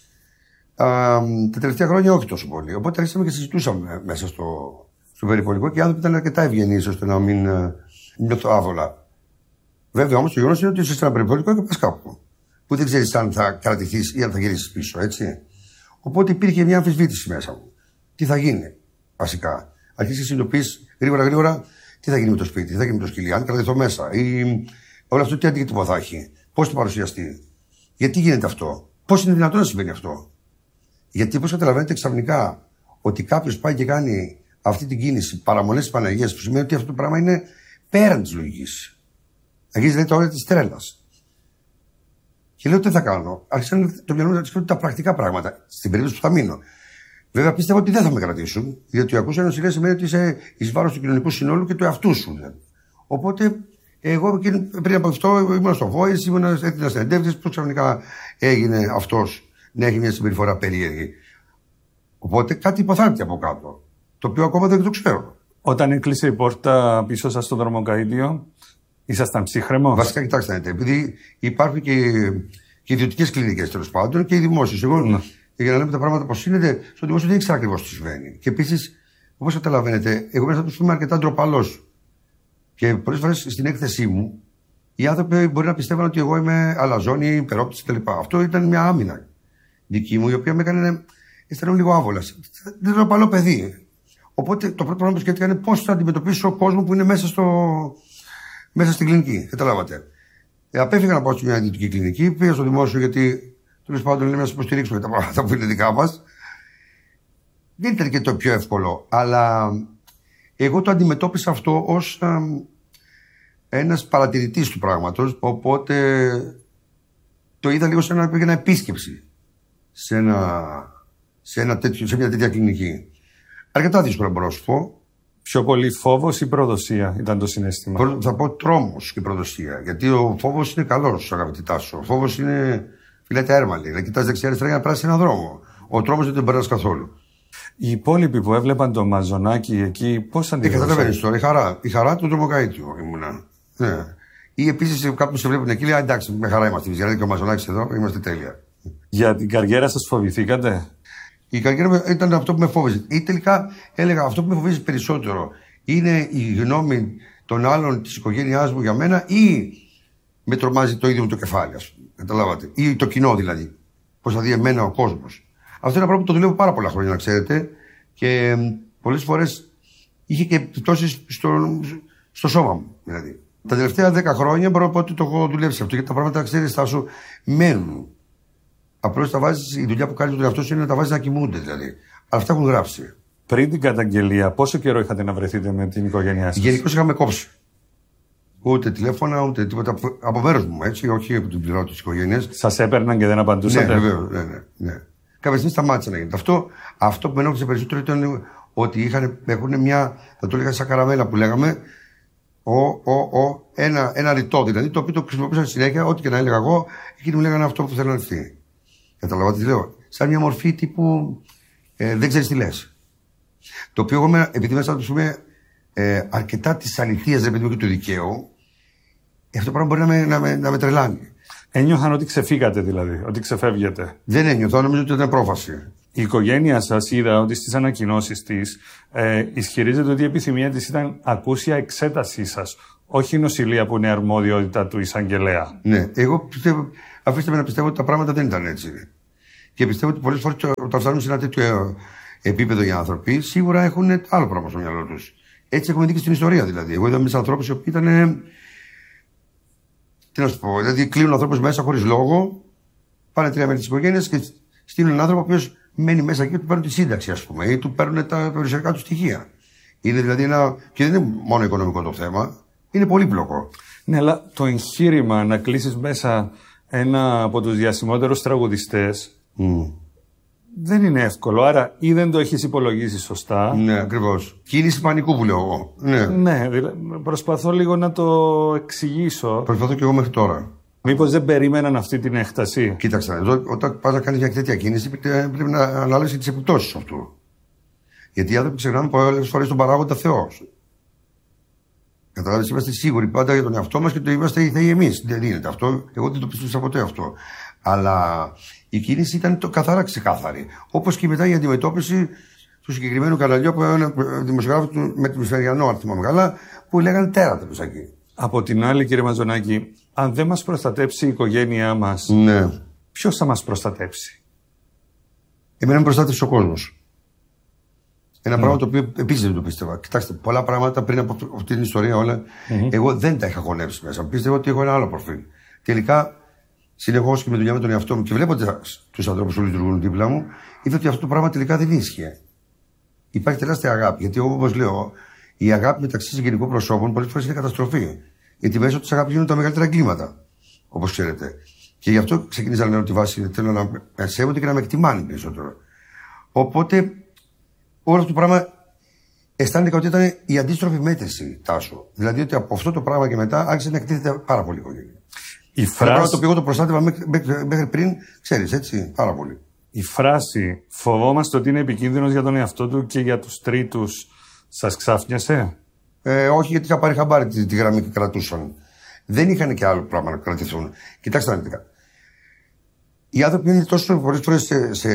Τα τελευταία χρόνια όχι τόσο πολύ. Οπότε άρχισαμε και συζητούσαμε μέσα στο περιπολικό και οι άνθρωποι ήταν αρκετά ευγενείς ώστε να μην νιώθω άβολα. Βέβαια όμως το γεγονός είναι ότι είσαι σε ένα περιπολικό και πας κάπου. Που δεν ξέρεις αν θα κρατηθείς ή αν θα γυρίσεις πίσω, έτσι. Οπότε υπήρχε μια αμφισβήτηση μέσα μου. Τι θα γίνει, βασικά. αρχίσει να συνειδητοποιείς γρήγορα τι θα γίνει με το σπίτι, τι θα γίνει με το σκυλί, αν κρατηθώ μέσα. Ή όλο αυτό τι αντίκτυπο θα έχει, πώς θα παρουσιαστεί, γιατί γίνεται αυτό, πώς είναι δυνατόν να συμβαίνει αυτό. Γιατί πώς καταλαβαίνετε ξαφνικά ότι κάποιος πάει και κάνει αυτή την κίνηση παραμονές της Παναγίας, που σημαίνει ότι αυτό το πράγμα είναι πέραν της λογικής. Αρχίζει δηλαδή τα όρια της τρέλας. Και λέω τι θα κάνω. Άρχισαν το μυαλό μου να σκέφτονται τα πρακτικά πράγματα, στην περίπτωση που θα μείνω. Βέβαια πίστευα ότι δεν θα με κρατήσουν, διότι ο ακούς νοσηλεία σημαίνει ότι είσαι εις βάρος του κοινωνικού συνόλου και του εαυτού σου. Οπότε εγώ πριν από αυτό ήμουν στο Voice, ήμουν έτοιμα συνεντεύξεις, που ξαφνικά έγινε αυτός να έχει μια συμπεριφορά περίεργη. Οπότε κάτι υποθάλπτει από κάτω, το οποίο ακόμα δεν το ξέρω. Όταν έκλεισε η πόρτα πίσω σας στο δρομοκαΐδιο, ήσασταν ψύχρεμος? Βασικά, κοιτάξτε, επειδή υπάρχουν και ιδιωτικές κλινικές τέλος πάντων και οι δημόσιες. Εγώ, για να λέμε τα πράγματα πώς είναι, στο δημόσιο δεν ήξερα ακριβώς τι συμβαίνει. Και επίσης, όπως καταλαβαίνετε, εγώ μέσα από το είμαι αρκετά ντροπαλός. Και πολλές φορές στην έκθεσή μου, οι άνθρωποι μπορεί να πιστεύουν ότι εγώ είμαι αλαζόνη, υπερόπτης κτλ. Αυτό ήταν μια άμυνα δική μου, η οποία με έκανε αισθανόμαι λίγο άβολα. Δεν είναι ντροπαλό παιδί. Οπότε το πρώτο πράγμα που σκέφτηκα είναι πώς θα αντιμετωπίσω κόσμο που είναι μέσα στην κλινική. Καταλάβατε. Απέφυγα να πάω σε μια ιδιωτική κλινική, πήγα στο δημόσιο γιατί τέλος πάντων λέμε να σας υποστηρίξουμε τα πράγματα που είναι δικά μας. Δεν ήταν και το πιο εύκολο, αλλά εγώ το αντιμετώπισα αυτό ως ένας παρατηρητής του πράγματος, οπότε το είδα λίγο σαν να πήγαινα επίσκεψη σε μια τέτοια κλινική. Αρκετά δύσκολο μπορώ να σου πω. Πιο πολύ φόβος ή προδοσία ήταν το συναίσθημα? Θα πω τρόμος και προδοσία. Γιατί ο φόβος είναι καλός, αγαπητή Τάσο. Ο φόβος είναι φυλέται έρμαλη. Να κοιτάς δεξιά-αριστερά για να περάσει έναν δρόμο. Ο τρόμος δεν τον περνάς καθόλου. Οι υπόλοιποι που έβλεπαν το μαζονάκι εκεί, πώς αντιλαμβάνονται? Καταλαβαίνεις τώρα, η χαρά του δρομοκαΐτιου ήμουνα. Ναι. Ή επίσης κάποιοι σε βλέπουν εκεί, λέει εντάξει, με χαρά είμαστε. Γιατί και ο μαζονάκης εδώ, είμαστε τέλεια. Για την καριέρα σας φοβηθήκατε? Η καριέρα ήταν αυτό που με φόβιζε. Ή τελικά έλεγα αυτό που με φοβίζει περισσότερο είναι η γνώμη των άλλων της οικογένειάς μου για μένα ή με τρομάζει το ίδιο μου το κεφάλι, ας πούμε. Καταλάβατε. Ή το κοινό δηλαδή. Πώς θα δει εμένα ο κόσμος. Αυτό είναι ένα πράγμα που το δουλεύω πάρα πολλά χρόνια, να ξέρετε. Και πολλές φορές είχε και επιπτώσεις στο σώμα μου. Δηλαδή. Τα τελευταία 10 χρόνια μπορώ να πω ότι το έχω δουλέψει αυτό. Γιατί τα πράγματα, ξέρεις, θα σου μένουν. Απλώς τα βάζεις, η δουλειά που κάνει τον εαυτό σου είναι να τα βάζεις να κοιμούνται δηλαδή. Αλλά αυτά έχουν γράψει. Πριν την καταγγελία, πόσο καιρό είχατε να βρεθείτε με την οικογένειά σας? Γενικώς είχαμε κόψει. Ούτε τηλέφωνα, ούτε τίποτα. Από μέρος μου, έτσι, όχι από την πληρώτη της οικογένειας. Σας έπαιρναν και δεν απαντούσατε? Ναι, βεβαίως. Ναι. Κάποια στιγμή σταμάτησε να γίνεται. Αυτό που με ενόχλησε περισσότερο ήταν ότι έχουν μια, θα το έλεγα σαν καραμέλα που λέγαμε, ένα ρητό δηλαδή, το οποίο το χρησιμοποιούσα συνέχεια, ό,τι και να έλεγα εγώ, εκείνοι μου λέγανε αυτό που θέλουν αυτοί. Καταλαβαίνετε τι λέω. Σαν μια μορφή τύπου δεν ξέρεις τι λες. Το οποίο εγώ, επειδή μέσα να το πούμε αρκετά της αληθείας, δεν παιδί και του δικαίου, αυτό το πράγμα μπορεί να με τρελάνει. Ένιωθαν ότι ξεφύγατε δηλαδή, ότι ξεφεύγετε? Δεν ένιωθα, νομίζω ότι ήταν πρόφαση. Η οικογένεια σας είδα ότι στις ανακοινώσεις της ισχυρίζεται ότι η επιθυμία της ήταν ακούσια εξέτασή σας, όχι νοσηλεία που είναι αρμοδιότητα του εισαγγελέα. Ναι, εγώ πιστεύω, αφήστε με να πιστεύω ότι τα πράγματα δεν ήταν έτσι. Και πιστεύω ότι πολλές φορές όταν φτάνουν σε ένα τέτοιο επίπεδο οι άνθρωποι, σίγουρα έχουν άλλο πράγμα στο μυαλό τους. Έτσι έχουμε δει και στην ιστορία δηλαδή. Εγώ είδα μέσα ανθρώπους οι οποίοι ήταν. Τι να σου πω, δηλαδή κλείνουν ανθρώπους μέσα χωρίς λόγο, πάνε 3 μέρη της οικογένειας και στείλουν έναν άνθρωπο ο οποίος μένει μέσα εκεί και του παίρνουν τη σύνταξη, ας πούμε, ή του παίρνουν τα περιουσιακά του στοιχεία. Είναι δηλαδή και δεν είναι μόνο οικονομικό το θέμα, είναι πολύπλοκο. Ναι, αλλά το εγχείρημα να κλείσεις μέσα ένα από τους διασημότερους τραγουδιστές δεν είναι εύκολο. Άρα ή δεν το έχεις υπολογίσει σωστά. Ναι, ακριβώς. Κίνηση πανικού που λέω εγώ. Ναι, προσπαθώ λίγο να το εξηγήσω. Προσπαθώ και εγώ μέχρι τώρα. Μήπως δεν περίμεναν αυτή την έκταση? Κοίταξε, όταν πας να κάνεις μια τέτοια κίνηση, πρέπει να αναλύσεις τις επιπτώσεις αυτού. Γιατί οι άνθρωποι ξεχνάμε πολλές φορές τον παράγοντα Θεό. Καταλάβεις, είμαστε σίγουροι πάντα για τον εαυτό μας και το είμαστε οι θεοί εμείς. Δεν δίνεται αυτό. Εγώ δεν το πίστεψα ποτέ αυτό. Αλλά η κίνηση ήταν καθαρά ξεκάθαρη. Όπως και μετά η αντιμετώπιση του συγκεκριμένου καναλιού από έναν δημοσιογράφο με τη Μεσαιριανό, αν θυμάμαι καλά, που λέγανε τέρατα πίσω εκεί. Από την άλλη, κύριε Μαζονάκη, αν δεν μας προστατέψει η οικογένειά μας, ναι, ποιος θα μας προστατέψει? Εμένα με προστάτευσε ο κόσμος. Ένα πράγμα το οποίο επίσης δεν το πίστευα. Κοιτάξτε, πολλά πράγματα πριν από αυτή την ιστορία όλα, εγώ δεν τα είχα χωνέψει μέσα. Πίστευα ότι έχω ένα άλλο προφίλ. Τελικά, συνεχώς και με δουλειά με τον εαυτό μου και βλέποντας τους ανθρώπους που λειτουργούν δίπλα μου, είδα ότι αυτό το πράγμα τελικά δεν ίσχυε. Υπάρχει τεράστια αγάπη. Γιατί εγώ, όπως λέω, η αγάπη μεταξύ συγγενικών προσώπων πολλές φορές είναι καταστροφή. Γιατί μέσω της αγάπης γίνονται τα μεγαλύτερα εγκλήματα. Όπως ξέρετε. Και γι' αυτό ξεκίνησα να λέω τη βάση. Θέλω να με σέβονται και να με εκτιμάνε περισσότερο. Οπότε, όλο αυτό το πράγμα αισθάνεται ότι ήταν η αντίστροφη μέτρηση, Τάσο. Δηλαδή ότι από αυτό το πράγμα και μετά άρχισε να εκτίθεται πάρα πολύ η οικογένεια. Η φράση... Ένα πράγμα το οποίο εγώ το προστάτευα μέχρι πριν, ξέρεις, έτσι, πάρα πολύ. Η φράση «φοβόμαστε ότι είναι επικίνδυνος για τον εαυτό του και για τους τρίτους» σας ξάφνιασε? Όχι, γιατί είχα πάρει χαμπάρι τη γραμμή και κρατούσαν. Δεν είχαν και άλλο πράγμα να κρατηθούν. Κοιτάξτε αναλυτικά. Οι άνθρωποι είναι τόσο πολλές φορές σε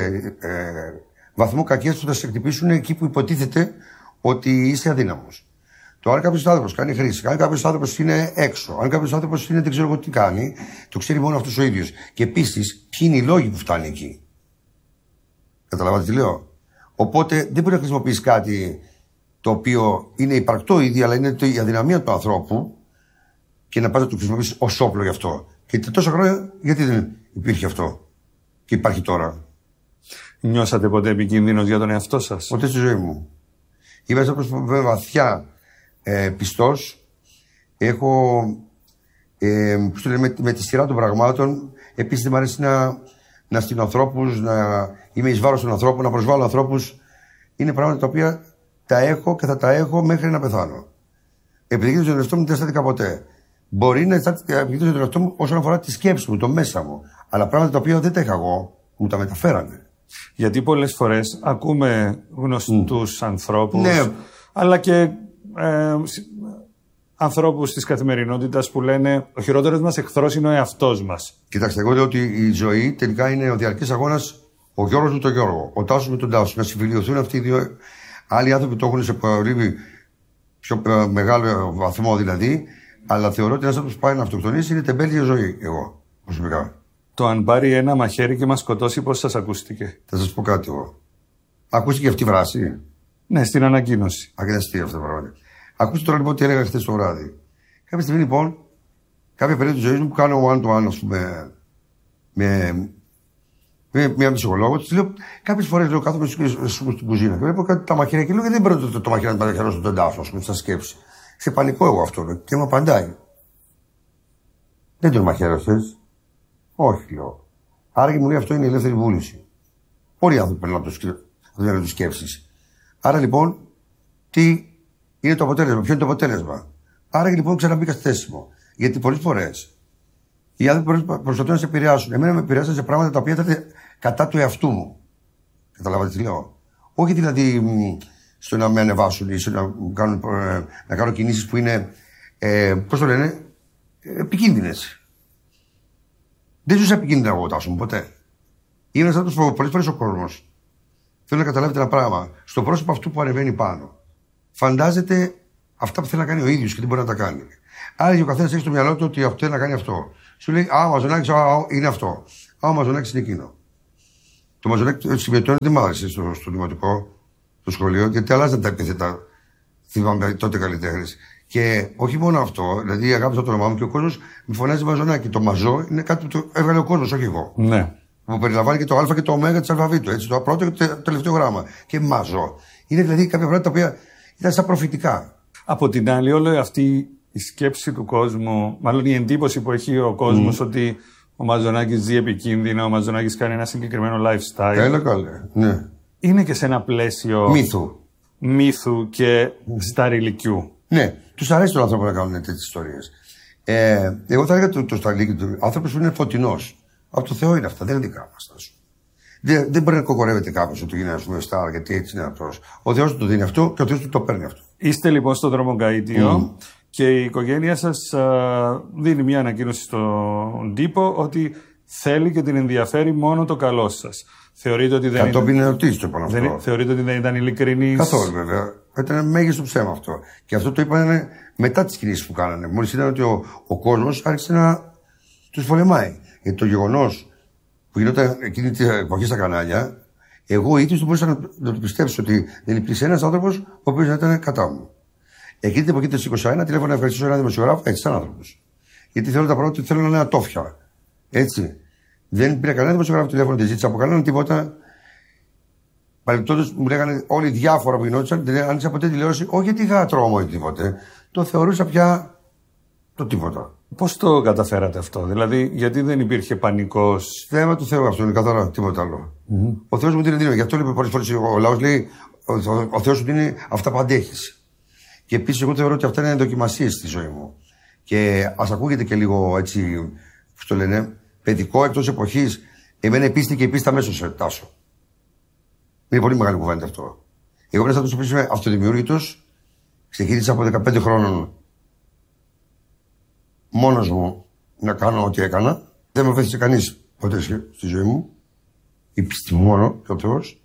βαθμό κακίας που θα σε χτυπήσουν εκεί που υποτίθεται ότι είσαι αδύναμος. Το αν κάποιος άνθρωπος κάνει χρήση, αν κάποιος άνθρωπος είναι έξω, αν κάποιος άνθρωπος είναι δεν ξέρω εγώ τι κάνει, το ξέρει μόνο αυτός ο ίδιος. Και επίσης, ποιοι είναι οι λόγοι που φτάνει εκεί. Καταλαβαίνετε τι λέω? Οπότε δεν μπορεί να χρησιμοποιήσει κάτι το οποίο είναι υπαρκτό ήδη, αλλά είναι η αδυναμία του ανθρώπου και να πας να το χρησιμοποιήσει ως όπλο γι' αυτό. Και τόσα χρόνια, γιατί δεν υπήρχε αυτό και υπάρχει τώρα? Νιώσατε ποτέ επικίνδυνος για τον εαυτό σας? Ποτέ στη ζωή μου. Είμαι άνθρωπος βαθιά πιστός. Έχω με τη σειρά των πραγμάτων. Επίσης δεν μου αρέσει να στείλω ανθρώπους, να είμαι εις βάρος των ανθρώπων, να προσβάλλω ανθρώπους. Είναι πράγματα τα οποία τα έχω και θα τα έχω μέχρι να πεθάνω. Επιδεικνύω τον εαυτό μου δεν αισθάνθηκα ποτέ. Μπορεί να επιδεικνύω τον εαυτό μου όσον αφορά τη σκέψη μου, το μέσα μου. Αλλά πράγματα τα οποία δεν τα είχα εγώ, μου τα μεταφέρανε. Γιατί πολλές φορές ακούμε γνωστούς ανθρώπους, αλλά και ανθρώπους της καθημερινότητας που λένε ο χειρότερος μας εχθρός είναι ο εαυτός μας. Κοιτάξτε, εγώ λέω ότι η ζωή τελικά είναι ο διαρκής αγώνας, ο Γιώργος με τον Γιώργο, ο Τάσος με τον Τάσο. Να συμφιλειωθούν αυτοί οι δύο. Άλλοι άνθρωποι το έχουν σε πολύ πιο μεγάλο βαθμό δηλαδή, αλλά θεωρώ ότι ένας άνθρωπος που πάει να αυτοκτονήσει είναι τεμπέλη για ζωή, εγώ προσωπικά. Το αν πάρει ένα μαχαίρι και μας σκοτώσει, πώς σας ακούστηκε? Θα σας πω κάτι εγώ. Ακούστηκε αυτή η φράση? Ναι, στην ανακοίνωση. Αγναστή αυτό το πράγμα. Ακούστε τώρα λοιπόν τι έλεγα χθες το βράδυ. Κάποια στιγμή λοιπόν, κάποια περίοδο της ζωής μου που κάνω one-to-one, ας πούμε, με μια ψυχολόγο, της λέω κάποιες φορές λέω κάθομαι στην κουζίνα και βλέπω κάτι τα μαχαίρια και λέω γιατί δεν παίρνω το μαχαίρι να τα στον τάφο, ας πούμε, σαν σκέψη. Σε πανικό εγώ αυτό και μου απαντάει. Δεν τον μαχαίρωσες? Όχι, λέω. Άρα και μου λέει αυτό είναι η ελεύθερη βούληση. Πολλοί άνθρωποι περνάνε από τις σκέψεις. Άρα λοιπόν, τι είναι το αποτέλεσμα, ποιο είναι το αποτέλεσμα? Άρα και λοιπόν ξαναμπήκα στη θέση μου. Γιατί πολλές φορές οι άνθρωποι προσπαθούν να σε επηρεάσουν. Εμένα με επηρεάσαν σε πράγματα τα οποία ήταν κατά του εαυτού μου. Καταλάβατε τι λέω? Όχι δηλαδή στο να με ανεβάσουν ή στο να κάνω κινήσεις που είναι, πώς το λένε, επικίνδυνες. Δεν ζούσα επικίνδυνα εγώ, Τάσο μου, ποτέ. Είναι ένας άνθρωπος που πολλές φορές ο κόσμος θέλει να καταλάβετε ένα πράγμα. Στο πρόσωπο αυτού που ανεβαίνει πάνω, φαντάζεται αυτά που θέλει να κάνει ο ίδιος και δεν μπορεί να τα κάνει. Άρα και ο καθένας έχει στο μυαλό του ότι αυτό θέλει να κάνει αυτό. Σου λέει, ο Μαζονάκης είναι αυτό. Ο Μαζονάκης είναι εκείνο. Το Μαζονάκη συμμετώνει δεν μ' άρεσε στο δημοτικό, στο σχολείο, γιατί αλλάζαν τα επίθετα. Θυμάμαι τότε καλλιτέχνες. Και όχι μόνο αυτό, δηλαδή αγάπησα το όνομά μου και ο κόσμος με φωνάζει Μαζονάκη. Το Μαζό είναι κάτι που το έβγαλε ο κόσμος, όχι εγώ. Ναι. Που περιλαμβάνει και το Α και το Ω τη αλφαβήτου. Έτσι, το πρώτο και το τελευταίο γράμμα. Και Μαζό. Είναι δηλαδή κάποια πράγματα τα οποία ήταν σαν προφητικά. Από την άλλη, όλη αυτή η σκέψη του κόσμου, μάλλον η εντύπωση που έχει ο κόσμος ότι ο Μαζονάκης ζει επικίνδυνα, ο Μαζονάκης κάνει ένα συγκεκριμένο lifestyle. Καλά, ναι. Είναι και σε ένα πλαίσιο μύθου και σταριλικιού. Ναι, τους αρέσει τον άνθρωπο να κάνουν τέτοιες ιστορίες. Εγώ θα έλεγα το σταριλίκι του άνθρωπο που είναι φωτεινός. Από το Θεό είναι αυτά, δεν είναι δικά μας. Δεν μπορεί να κοκορεύεται κάποιος ότι είναι ένας στάρ, γιατί έτσι είναι αυτός. Ο Θεός του το δίνει αυτό και ο Θεός του το παίρνει αυτό. Είστε λοιπόν στο Δρομογκαΐτιο και η οικογένεια σας δίνει μια ανακοίνωση στον τύπο ότι θέλει και την ενδιαφέρει μόνο το καλό σας. Θεωρείτε ότι δεν κατόπιν ερωτήσεις το είπαν αυτό. Θεωρείτε ότι δεν ήταν ειλικρινής? Καθόλου βέβαια. Ήταν μέγιστο ψέμα αυτό. Και αυτό το είπαν μετά τις κινήσεις που κάνανε. Μόλις είδαν ότι ο κόσμος άρχισε να τους πολεμάει. Γιατί το γεγονός που γινόταν εκείνη την εποχή στα κανάλια, Εγώ ίδιος δεν μπορούσα να το πιστέψω ότι δεν υπήρξε ένας άνθρωπος ο οποίος να ήταν κατά μου. Εκείνη την εποχή το 21 τηλέφωνα να ευχαριστήσω έναν δημοσιογράφο, έτσι, σαν άνθρωπος. Γιατί θέλω τα πράγματα ότι θέλω να είναι ατόφια. Έτσι. Δεν πήρα κανένα δημοσιογράφο τηλέφωνο, δεν ζήτησα από κανέναν τίποτα. Παρεπτόντως μου λέγανε όλοι διάφορα που γινόντουσαν, δεν άνοιξα ποτέ τηλεόραση, όχι γιατί είχα τρόμο ή τίποτε. Το θεωρούσα πια το τίποτα. Πώς το καταφέρατε αυτό, δηλαδή, γιατί δεν υπήρχε πανικός? Θέμα του Θεού αυτό είναι καθαρά, τίποτα άλλο. Ο Θεός μου δίνει δύναμη. Γι' αυτό λέει πολλές φορές ο λαός λέει: ο Θεός σου δίνει αυτά που αντέχεις. Και επίσης, εγώ θεωρώ ότι αυτά είναι δοκιμασίες στη ζωή μου. Και ας ακούγεται και λίγο έτσι, πώς το λένε, παιδικό εκτός εποχής. Εμένα η πίστη και η πίστη αμέσως τάσω. Είναι πολύ μεγάλη κουβέντα αυτό. Εγώ πρέπει να το πει, είμαι αυτοδημιούργητος. Ξεκίνησα από 15 χρόνων μόνος μου να κάνω ό,τι έκανα. Δεν με βοήθησε κανείς ποτέ στη ζωή μου. Η πίστη μου μόνο και ο Θεός.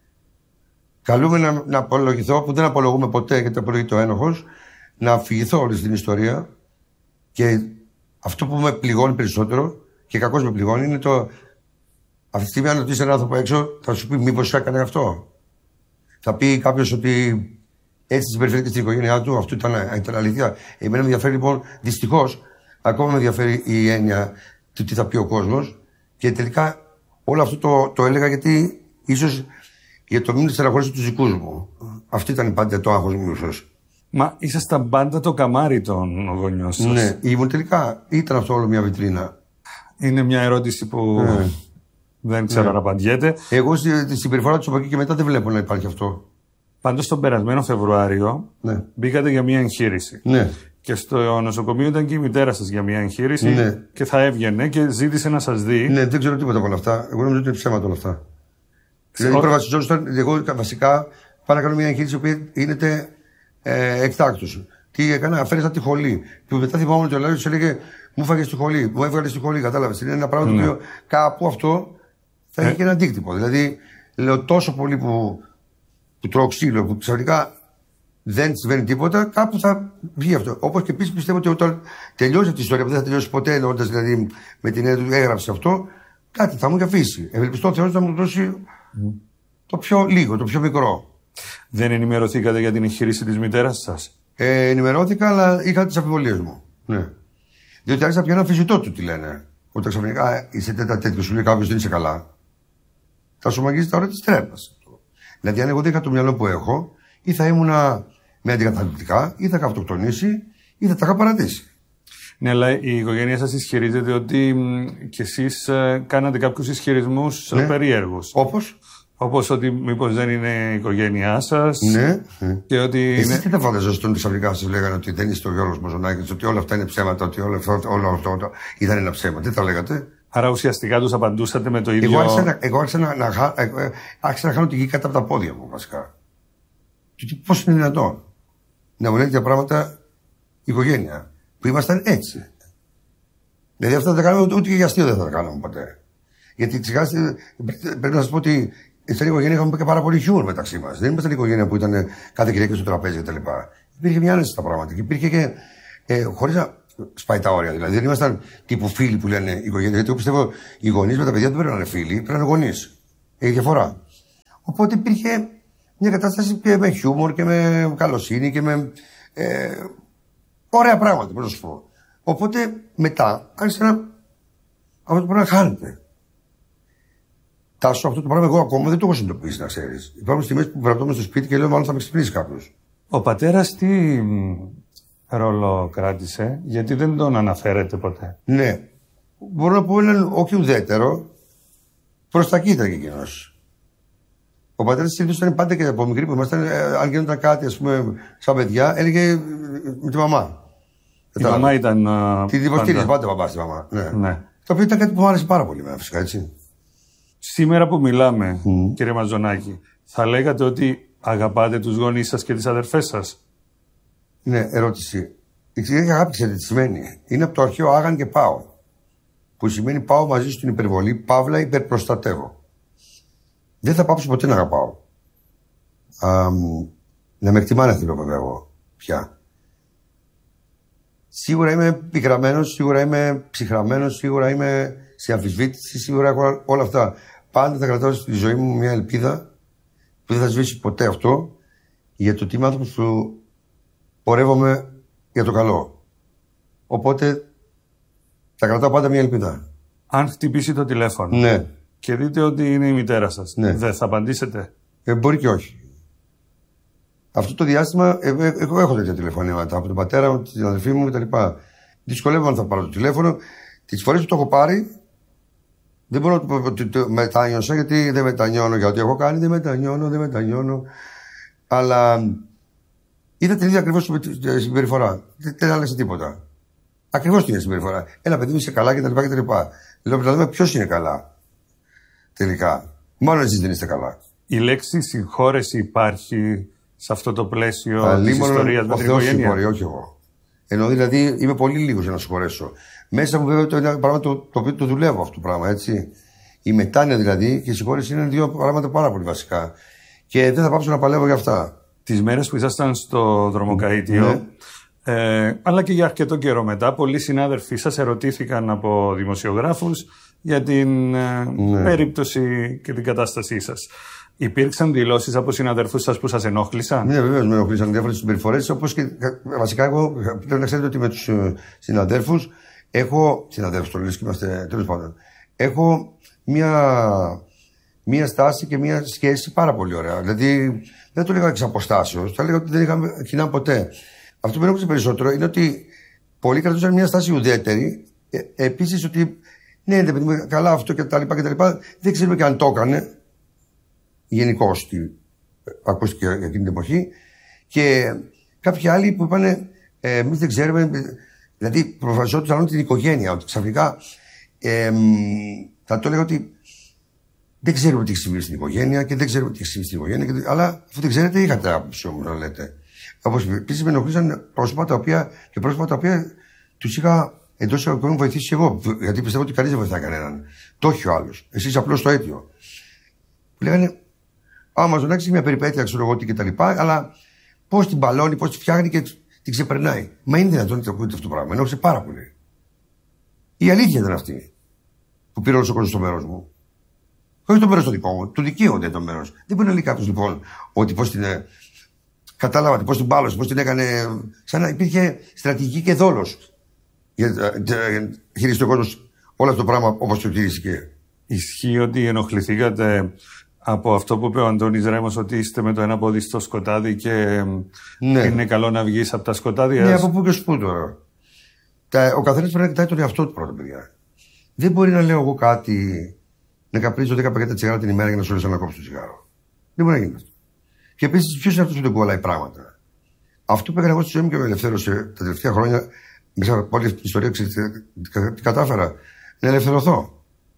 Καλούμε να απολογηθώ, που δεν απολογούμε ποτέ γιατί απολογείται ο ένοχος, να αφηγηθώ όλη την ιστορία. Και αυτό που με πληγώνει περισσότερο και κακώς με πληγώνει είναι το. Αυτή τη στιγμή, αν ρωτήσει έναν άνθρωπο έξω, θα σου πει μήπως έκανε αυτό. Θα πει κάποιος ότι έτσι συμπεριφέρθηκε και στην οικογένειά του, αυτό ήταν αλήθεια. Εμένα με ενδιαφέρει λοιπόν, δυστυχώς, ακόμα με ενδιαφέρει η έννοια του τι θα πει ο κόσμος. Και τελικά όλο αυτό το έλεγα γιατί ίσως για το μην στεναχωρήσω τους δικούς μου. Αυτό ήταν πάντα το άγχος μου, ίσως. Μα ήσασταν πάντα το καμάρι των γονιών σας. Ναι, ήμουν τελικά. Ήταν αυτό όλο μια βιτρίνα. Είναι μια ερώτηση που. Δεν ξέρω να απαντιέται. Εγώ στη συμπεριφορά του από εκεί και μετά δεν βλέπω να υπάρχει αυτό. Πάντως τον περασμένο Φεβρουάριο μπήκατε για μια εγχείρηση. Ναι. Και στο νοσοκομείο ήταν και η μητέρα σας για μια εγχείρηση. Ναι. Και θα έβγαινε και ζήτησε να σας δει. Ναι, δεν ξέρω τίποτα από όλα αυτά. Εγώ νομίζω ότι είναι ψέματα όλα αυτά. Δηλαδή, προβασιζόταν, εγώ βασικά πάω να κάνω μια εγχείρηση που γίνεται εκτάκτως. Τι έκανα, αφαίρεσα τη χολή. Που μετά θυμάμαι ότι ο Λάριος έλεγε μου έφαγε στη χολή, μου έβγαλε στη χολή. Κατάλαβε. Είναι ένα πράγμα το οποίο κάπου αυτό θα έχει και ένα αντίκτυπο. Δηλαδή, λέω τόσο πολύ που τρώω ξύλο, που ξαφνικά δεν συμβαίνει τίποτα, κάπου θα βγει αυτό. Όπως και επίσης πιστεύω ότι όταν τελειώσει αυτή η ιστορία, που δεν θα τελειώσει ποτέ, εννοώντας δηλαδή με την έννοια του έγραψε αυτό, κάτι θα μου αφήσει. Ευελπιστώ ο Θεός να μου δώσει το πιο λίγο, το πιο μικρό. Δεν ενημερωθήκατε για την εγχείρηση της μητέρας σας? Ενημερώθηκα, αλλά είχα τις αμφιβολίες μου. Ναι. Διότι άρχισα πια να αμφισβητώ του τι λένε. Όταν ξαφνικά είσαι τέτοιο και σου λέει κάποιος δεν είσαι καλά, θα σου μαγίζει τα ώρα της τρέλας. Δηλαδή, αν εγώ δεν είχα το μυαλό που έχω, ή θα ήμουνα με αντικαταληπτικά, ή θα είχα αυτοκτονήσει, ή θα τα είχα παρατήσει. Ναι, αλλά η οικογένεια σας ισχυρίζεται ότι κι εσείς κάνατε κάποιους ισχυρισμούς περίεργους. Όπως? Όπως ότι μήπως δεν είναι η οικογένειά σας. Ναι. Και ότι εσείς τι θα φανταζόσασταν ότι ξαφνικά σας λέγανε ότι δεν είστε ο Γιώργος Μαζονάκης, ότι όλα αυτά είναι ψέματα, ότι όλο αυτό ήταν ένα ψέμα. Τι θα λέγατε? Άρα ουσιαστικά τους απαντούσατε με το ίδιο. Εγώ άρχισα να χάνω τη γη κάτω από τα πόδια μου, βασικά. Πώς είναι δυνατόν να μου λένε τέτοια πράγματα η οικογένεια, που ήμασταν έτσι. Δηλαδή αυτά δεν τα κάναμε ούτε και για αστείο δεν θα τα κάναμε ποτέ. Γιατί ξεχάσετε, πρέπει να σας πω ότι στην οικογένεια είχαμε και πάρα πολύ χιούμορ μεταξύ μας. Δεν ήμασταν η οικογένεια που ήταν κάθε Κυριακή στο τραπέζι κτλ. Υπήρχε μια άνεση στα πράγματα και υπήρχε και. Χωρίς να σπάει τα όρια δηλαδή. Δεν ήμασταν τύπου φίλοι που λένε οικογένεια. Γιατί εγώ πιστεύω οι γονείς με τα παιδιά δεν πρέπει να είναι φίλοι, πρέπει να είναι γονείς. Έχει διαφορά. Οπότε υπήρχε μια κατάσταση και με χιούμορ και με καλοσύνη και με. Ωραία πράγματα, πώς να σου πω. Οπότε μετά άρχισε να. Αυτό το πράγμα χάνεται. Τάσο, αυτό το πράγμα εγώ ακόμα δεν το έχω συνειδητοποιήσει, να ξέρεις. Υπάρχουν στιγμές που βραχνόμουν στο σπίτι και λέω: μάλλον θα με ξυπνήσει κάποιος. Ο πατέρας τι ρόλο κράτησε, γιατί δεν τον αναφέρεται ποτέ? Ναι. Μπορώ να πω έναν όχι ουδέτερο, προς τα κοίτα και εκείνος. Ο πατέρας συνήθως ήταν πάντα και από μικρή που ήμασταν, αν γινόταν κάτι, ας πούμε, σαν παιδιά, έλεγε με τη μαμά. Η μαμά ήταν. Την υποστήριζε πάντα παπά στη μαμά. Ναι. Το οποίο ήταν κάτι που μου άρεσε πάρα πολύ, φυσικά έτσι. Σήμερα που μιλάμε, κύριε Μαζονάκη, θα λέγατε ότι αγαπάτε τους γονείς σας και τις αδερφές σας? Ναι, ερώτηση. Η αγάπη, ξέρετε τι σημαίνει? Είναι από το αρχαίο άγαν και πάω. Που σημαίνει πάω μαζί στην υπερβολή, παύλα υπερπροστατεύω. Δεν θα πάψω ποτέ να αγαπάω. Να με εκτιμάνε θέλω βέβαια εγώ πια. Σίγουρα είμαι πικραμένος, σίγουρα είμαι ψυχραμένος, σίγουρα είμαι σε αμφισβήτηση, σίγουρα έχω όλα αυτά. πάντα θα κρατάω στη ζωή μου μια ελπίδα που δεν θα σβήσει ποτέ αυτό, για το ότι είμαι άνθρωπος που πορεύομαι για το καλό. Οπότε θα κρατάω πάντα μια ελπίδα. Αν χτυπήσει το τηλέφωνο, ναι, και δείτε ότι είναι η μητέρα σας, ναι, δεν θα απαντήσετε? Μπορεί και όχι. Αυτό το διάστημα εγώ έχω τέτοια τηλεφωνήματα από τον πατέρα μου, την αδελφή μου κτλ. Δυσκολεύομαι αν θα πάρω το τηλέφωνο. Τις φορές που το έχω πάρει, δεν μπορώ να του πω ότι μετάνιωσα, γιατί δεν μετανιώνω για ό,τι έχω κάνει, δεν μετανιώνω. Αλλά είδα την ίδια ακριβώς συμπεριφορά. Δεν άλλαξε τίποτα. Ακριβώς την ίδια συμπεριφορά. Ένα παιδί μου είσαι καλά κτλ. Λέω να δούμε ποιος είναι καλά. Τελικά. Μόνο εσείς δεν είστε καλά. Η λέξη συγχώρεση υπάρχει σε αυτό το πλαίσιο της ιστορίας με την οικογένεια? Συγχωρεί, όχι εγώ. Ενώ δηλαδή είμαι πολύ λίγος για να συγχωρέσω. Μέσα μου βέβαια το είναι πράγμα το οποίο το δουλεύω αυτό το πράγμα, έτσι. Η μετάνοια δηλαδή και η συγχώρεση είναι δύο πράγματα πάρα πολύ βασικά. Και δεν θα πάψω να παλεύω για αυτά. Τις μέρες που ήσασταν στο δρομοκαΐτιο, ναι, αλλά και για αρκετό καιρό μετά, πολλοί συνάδελφοί σας ερωτήθηκαν από δημοσιογράφους για την περίπτωση και την κατάστασή σας. Υπήρξαν δηλώσεις από συναδελφούς σας που σας ενόχλησαν? Ναι, βεβαίως με ενόχλησαν διάφορες συμπεριφορές. Όπως και βασικά, εγώ πρέπει να ξέρετε ότι με τους συναδέλφους έχω. Συναδέλφους, το λες και είμαστε τέλος πάντων. Έχω μία στάση και μία σχέση πάρα πολύ ωραία. Δηλαδή, δεν το λέγα εξ αποστάσεως, θα λέγα ότι δεν είχαμε κοινά ποτέ. Αυτό που με ενόχλησε περισσότερο είναι ότι πολλοί κρατούσαν μία στάση ουδέτερη. Επίσης, ότι ναι, δεν παιδί, καλά αυτό κτλ. Δεν ξέρουμε και αν το έκανε. Γενικώς ακούστηκε εκείνη την εποχή. Και κάποιοι άλλοι που είπαν εμείς δεν ξέρουμε, δηλαδή προφασιόντουσαν την οικογένεια, ότι ξαφνικά θα το έλεγα ότι δεν ξέρουμε τι έχει συμβεί στην οικογένεια και δεν ξέρουμε τι έχει συμβεί στην οικογένεια, αλλά αφού δεν ξέρετε είχατε άποψη όμως να λέτε. Όπως επίσης με ενοχλήσαν πρόσωπα τα οποία τους είχα εντός εισαγωγικών βοηθήσει εγώ, γιατί πιστεύω ότι κανείς δεν βοηθάει κανέναν. Το έχει ο άλλος. Εσείς απλώς το αίτιο. Που λέγανε, άμα ζωνάξει μια περιπέτεια, ξέρω εγώ τι κτλ. Αλλά πώς την μπαλώνει, πώς τη φτιάχνει και την ξεπερνάει. Μα είναι δυνατόν να το ακούτε αυτό το πράγμα? Ενόχλησε πάρα πολύ. Η αλήθεια ήταν αυτή που πήρε όλο ο κόσμος στο μέρος μου. Όχι το μέρος το δικό μου, του δικαίου δεν το μέρος. Δεν μπορεί να λέει κάποιος λοιπόν ότι πώς την. Κατάλαβα πώς την μπάλωσε, πώς την έκανε. Σαν να υπήρχε στρατηγική και δόλος. Για χειριστεί ο κόσμος όλο αυτό το πράγμα όπως το χειρίστηκε. Ισχύει ότι ενοχληθήκατε από αυτό που είπε ο Αντώνης Ρέμος, ότι είστε με το ένα πόδι στο σκοτάδι και ναι, είναι καλό να βγεις από τα σκοτάδια? Ναι, από πού και ως πού τώρα. Ο καθένας πρέπει να κοιτάει τον εαυτό του πρώτα, παιδιά. Δεν μπορεί να λέω εγώ κάτι, να καπνίζω 10 πακέτα τσιγάρα την ημέρα για να σου λες να κόψω το τσιγάρο. Δεν μπορεί να γίνει αυτό. Και επίσης, ποιος είναι αυτός που δεν κολλάει πράγματα? Αυτό που έκανα εγώ στη ζωή μου και με ελευθέρωσε τα τελευταία χρόνια, μέσα από όλη αυτή την ιστορία, τι κατάφερα? Να ελευθερωθώ.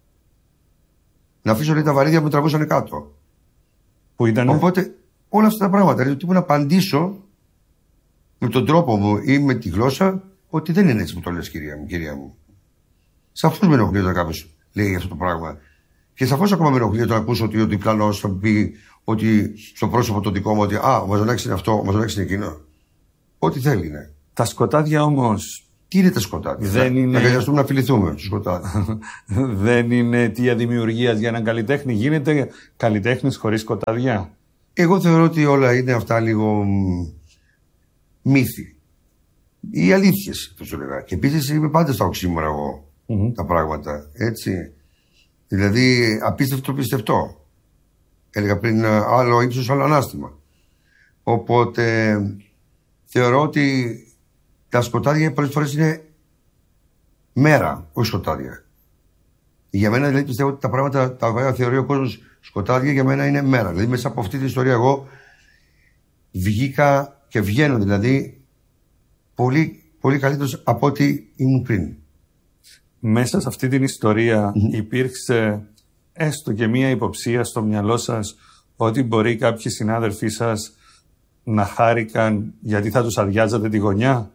Να αφήσω λέει, τα βαρύδια που με τραβούσαν κάτω. Που ήτανε? Οπότε όλα αυτά τα πράγματα. Δηλαδή, να απαντήσω με τον τρόπο μου ή με τη γλώσσα ότι δεν είναι έτσι που το λες, κυρία μου. Σαφώς με ενοχλεί όταν κάποιος λέει αυτό το πράγμα. Και σαφώς ακόμα με ενοχλεί όταν ακούσω ότι ο διπλανός θα πει ότι στο πρόσωπο το δικό μου ότι ο Μαζονάκης είναι αυτό, ο Μαζονάκης είναι εκείνο. Ό,τι θέλει είναι. Τα σκοτάδια όμως. Τι είναι τα σκοτάδια? Να αγκαλιαστούμε να φιληθούμε στο σκοτάδι. Δεν είναι αιτία δημιουργίας για έναν καλλιτέχνη? Γίνεται καλλιτέχνης χωρίς σκοτάδια? Εγώ θεωρώ ότι όλα είναι αυτά λίγο μύθοι. Οι αλήθειες, θα σου λέγα. Και επίσης είμαι πάντα στα οξύμορα εγώ τα πράγματα. Έτσι. Δηλαδή απίστευτο πιστευτό. Έλεγα πριν άλλο ύψος, άλλο ανάστημα. Οπότε θεωρώ ότι τα σκοτάδια πολλές φορές είναι μέρα, όχι σκοτάδια. Για μένα δηλαδή πιστεύω ότι τα πράγματα τα οποία θεωρεί ο κόσμος σκοτάδια για μένα είναι μέρα. Δηλαδή μέσα από αυτή την ιστορία εγώ βγήκα και βγαίνω δηλαδή πολύ, πολύ καλύτερος από ό,τι ήμουν πριν. Μέσα σε αυτή την ιστορία υπήρξε έστω και μία υποψία στο μυαλό σας ότι μπορεί κάποιοι συνάδελφοί σας να χάρηκαν γιατί θα τους αδειάζατε τη γωνιά?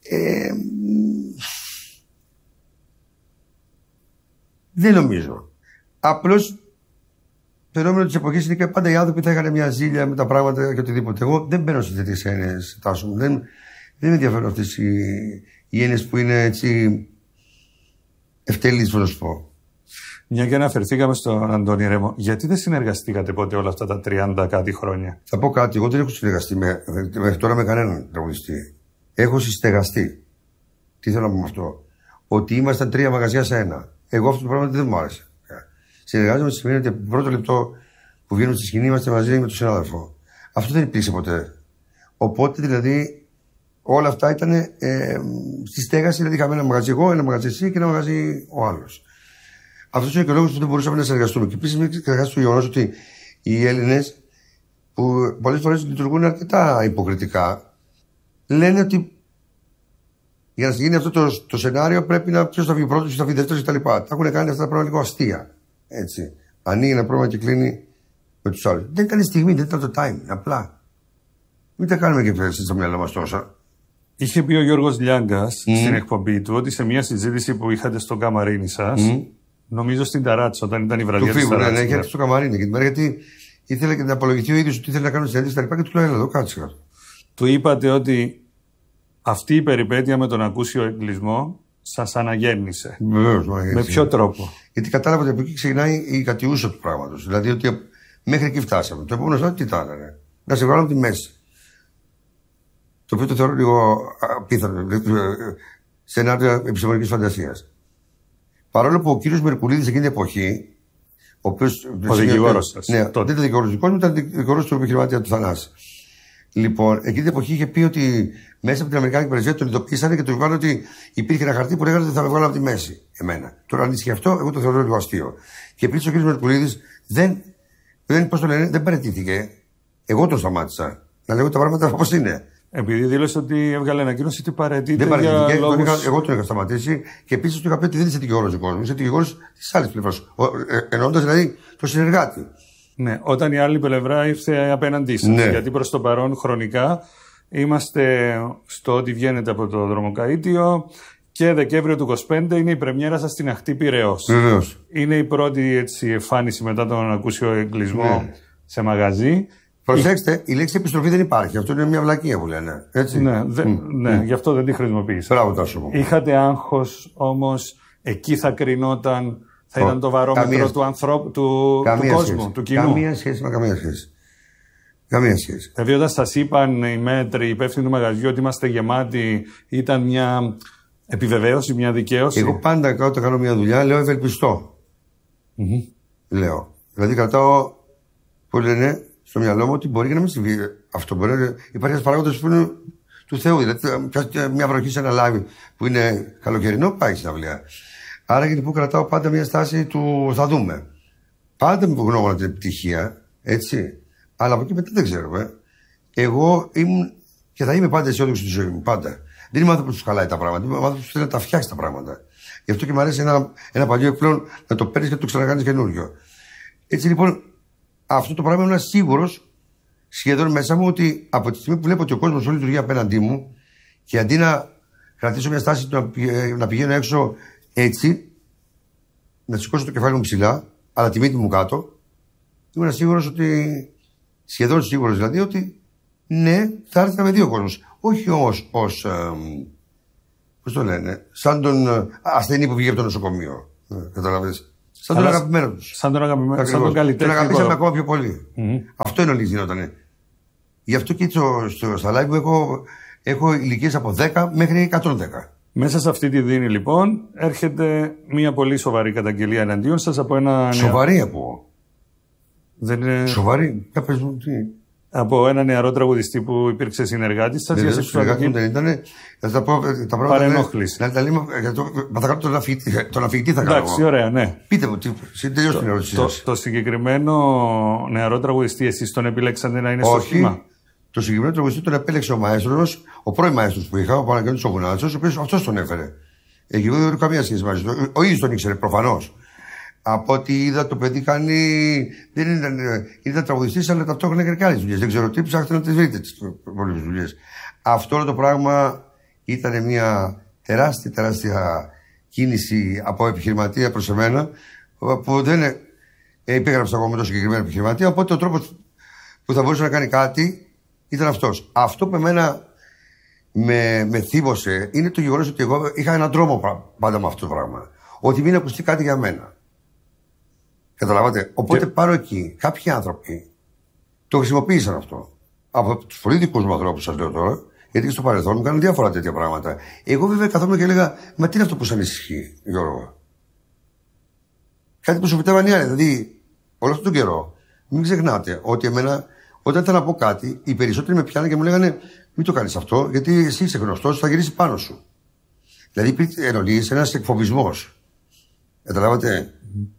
Δεν νομίζω. Απλώς το φαινόμενο της εποχής είναι και πάντα οι άνθρωποι θα είχαν μια ζήλια με τα πράγματα και οτιδήποτε. Εγώ δεν μπαίνω σε τέτοιες έννοιες, Τάσο μου. Δεν με ενδιαφέρουν αυτές οι έννοιες που είναι έτσι ευτελείς, να σου πω. Μια και αναφερθήκαμε στον Αντώνη Ρέμο, γιατί δεν συνεργαστήκατε ποτέ όλα αυτά τα 30 κάτι χρόνια? Θα πω κάτι. Εγώ δεν έχω συνεργαστεί μέχρι τώρα με κανέναν τραγουδιστή. Έχω συστεγαστεί. Τι θέλω να πω με αυτό? Ότι ήμασταν 3 μαγαζιά σε ένα. Εγώ αυτό το πράγμα δεν μου άρεσε. Συνεργάζομαι σημαίνει ότι από το πρώτο λεπτό που βγαίνουμε στη σκηνή είμαστε μαζί με τον συνάδελφο. Αυτό δεν υπήρξε ποτέ. Οπότε δηλαδή όλα αυτά ήταν στη στέγαση. Δηλαδή είχαμε ένα μαγαζί εγώ, ένα μαγαζί εσύ και ένα μαγαζί ο άλλος. Αυτό είναι και ο λόγος που δεν μπορούσαμε να συνεργαστούμε. Και επίσης μην ξεχάσετε το γεγονός ότι οι Έλληνες, που πολλές φορές λειτουργούν αρκετά υποκριτικά, λένε ότι για να γίνει αυτό το σενάριο πρέπει να ποιος θα βγει πρώτος, ποιος θα βγει δεύτερος κτλ. Τα έχουν κάνει αυτά τα πράγματα λίγο αστεία. Έτσι. Ανοίγει ένα πρόβλημα και κλείνει με τους άλλους. Δεν ήταν η στιγμή, δεν ήταν το time. Απλά. Μην τα κάνουμε και φέρεσαι στο μυαλό μας τόσα. Είχε πει ο Γιώργος Λιάγκας στην εκπομπή του ότι σε μια συζήτηση που είχατε στο καμαρίνι σας, νομίζω στην Ταράτσα, όταν ήταν η βραδιά της Ταράτσα. Ναι, είχε έρθει στο καμαρίνι γιατί ήθελε και να απολογηθεί ο ίδιος ότι ήθελε να κάνει συνέντευξη κτλ. Και του λέω: έλα εδώ, κάτσε. Του είπατε ότι αυτή η περιπέτεια με τον ακούσιο εγκλισμό σας αναγέννησε. Βεβαίως, με ποιο τρόπο? Γιατί κατάλαβα ότι από εκεί ξεκινάει η κατιούσα του πράγματος. Δηλαδή ότι μέχρι εκεί φτάσαμε. Το επόμενο στάδιο τι ήταν, να σε βγάλω από τη μέση. Το οποίο το θεωρώ λίγο απίθανο. Σενάριο επιστημονικής φαντασίας. Παρόλο που ο κύριος Μερκουλίδης εκείνη την εποχή, ο δικηγόρος σας. Ναι, δεν ήταν δικηγόρος δικός μου, ήταν δικηγόρος του επιχειρηματία του Θανάση. Λοιπόν, εκείνη την εποχή είχε πει ότι μέσα από την Αμερικάνικη πρεσβεία τον ειδοποίησανε και του είπαν ότι υπήρχε ένα χαρτί που λέγανε ότι θα με βγάλω από τη μέση. Εμένα. Τώρα, αν ισχύει αυτό, εγώ το θεωρώ λίγο αστείο. Και επίσης ο κ. Μερκουλίδης δεν παραιτήθηκε. Εγώ τον σταμάτησα. Να λέγω τα πράγματα όπως είναι. Επειδή δήλωσε ότι έβγαλε ανακοίνωση ότι παραιτείται. Δεν παραιτήθηκε. Λόγους... Εγώ τον είχα σταματήσει και επίσης του είχα πει ότι δεν είσαι δικηγόρος δικός μου. Είσαι δικηγόρος της άλλης πλευράς. Εννοώντας δηλαδή το συνεργάτη. Ναι, όταν η άλλη πλευρά ήρθε απέναντί σας. Ναι. Γιατί προς το παρόν χρονικά είμαστε στο ότι βγαίνετε από το Δρομοκαΐτιο και Δεκέμβριο του 25 είναι η πρεμιέρα σας στην Αχτή Πειραιώς. Βεβαίως. Είναι η πρώτη έτσι, εμφάνιση μετά τον ακούσιο εγκλισμό σε μαγαζί. Προσέξτε, η λέξη επιστροφή δεν υπάρχει. Αυτό είναι μια βλακεία που λένε. Έτσι. Ναι, γι' αυτό δεν τη χρησιμοποίησα. Μπράβο, Τάσο μου. Είχατε άγχος όμως, εκεί θα κρινόταν, θα ήταν το βαρόμετρο του ανθρώπου, του κόσμου, του κοινού. Καμία σχέση με καμία σχέση. Καμία σχέση. Δηλαδή, όταν σας είπαν οι μέτροι, οι υπεύθυνοι του μαγαζιού ότι είμαστε γεμάτοι, ήταν μια επιβεβαίωση, μια δικαίωση? Εγώ πάντα όταν κάνω μια δουλειά λέω ευελπιστώ. Λέω. Δηλαδή, κρατάω, που λένε, στο μυαλό μου ότι μπορεί και να μην συμβεί αυτό. Υπάρχει ένα παράγοντα που είναι του Θεού. Δηλαδή, μια βροχή σε ένα live που είναι καλοκαιρινό, πάει στην αυλία. Άρα και που κρατάω πάντα μια στάση του θα δούμε. Πάντα με γνώμονα την επιτυχία, έτσι. Αλλά από εκεί μετά δεν ξέρουμε. Εγώ ήμουν και θα είμαι πάντα αισιόδοξο στη ζωή μου. Πάντα. Δεν είμαι άνθρωπο που του χαλάει τα πράγματα. Είμαι άνθρωπο που θέλει να τα φτιάξει τα πράγματα. Γι' αυτό και μου αρέσει ένα παλιό εκπλέον να το παίρνει και να το ξανακάνει καινούριο. Έτσι λοιπόν, αυτό το πράγμα ήμουν σίγουρος σχεδόν μέσα μου ότι από τη στιγμή που βλέπω ότι ο κόσμος όλη λειτουργεί απέναντί μου και αντί να κρατήσω μια στάση να πηγαίνω έξω έτσι, να σηκώσω το κεφάλι μου ψηλά, αλλά τη μύτη μου κάτω, ήμουν σίγουρος ότι, σχεδόν σίγουρος δηλαδή, ότι ναι, θα έρθει να με δει ο κόσμος. Όχι όμως ως, πώς το λένε, σαν τον ασθενή που βγήκε από το νοσοκομείο. Καταλαβαίνεις. Σαν τον αγαπημένο του. Σαν τον αγαπημένο, σαν τον καλλιτέχνη. Τον αγαπήσαμε ακόμα πιο πολύ. Αυτό είναι όλη γινότανε. Γι' αυτό και στα live μου έχω ηλικίες από 10 μέχρι 110. Μέσα σε αυτή τη δίνη λοιπόν έρχεται μια πολύ σοβαρή καταγγελία εναντίον σας από ένα. Σοβαρή από. Δεν είναι. Σοβαρή. Πες μου τι. Από ένα νεαρό τραγουδιστή που υπήρξε συνεργάτης σας για σεξουαλική. Δεν ήταν. Θα τα πω τα πράγματα. Παρενόχληση. Να τα λέμε. Θα κάνω τον αφηγητή θα κάνω. Εντάξει, ωραία, ναι. Πείτε μου, τελειώστε την ερώτησή σας. Το συγκεκριμένο νεαρό τραγουδιστή, εσείς τον επιλέξατε να είναι στο θύμα? Το συγκεκριμένο τραγουδιστή τον επέλεξε ο μαέστρος, ο πρώην μαέστρος που είχα, ο Παναγιώτης ο Γουνάτσος, ο οποίος αυτός τον έφερε. Εκεί δεν είχε καμία σχέση μαζί του. Ο ίδιος τον ήξερε, προφανώς. Από ό,τι είδα το παιδί κάνει. Δεν ήταν τραγουδιστής, αλλά ταυτόχρονα έκανε και άλλες δουλειές. Δεν ξέρω τι, ψάχτε να τις βρείτε τις πολλές δουλειές. Αυτό το πράγμα ήταν μια τεράστια κίνηση από επιχειρηματία προς εμένα, που δεν υπέγραψα εγώ με τον συγκεκριμένο επιχειρηματία. Οπότε ο τρόπος που θα μπορούσε να κάνει κάτι ήταν αυτός. Αυτό που εμένα με θύμωσε είναι το γεγονός ότι εγώ είχα έναν τρόμο πάντα με αυτό το πράγμα. Ότι μην ακουστεί κάτι για μένα. Καταλάβατε. Οπότε πάρω εκεί. Κάποιοι άνθρωποι το χρησιμοποίησαν αυτό. Από τους πολύ δικούς μου ανθρώπους, σας λέω τώρα, γιατί και στο παρελθόν μου κάνουν διάφορα τέτοια πράγματα. Εγώ βέβαια καθόμουν και έλεγα, μα τι είναι αυτό που σας ανησυχεί, Γιώργο. Κάτι που σου φυτεύαν οι άλλοι. Δηλαδή, όλο αυτόν τον καιρό, μην ξεχνάτε ότι εμένα, όταν ήθελα να πω κάτι, οι περισσότεροι με πιάνανε και μου λέγανε, μην το κάνεις αυτό, γιατί εσύ είσαι γνωστός, θα γυρίσει πάνω σου. Δηλαδή, υπήρχε ένας εκφοβισμός. Καταλάβατε.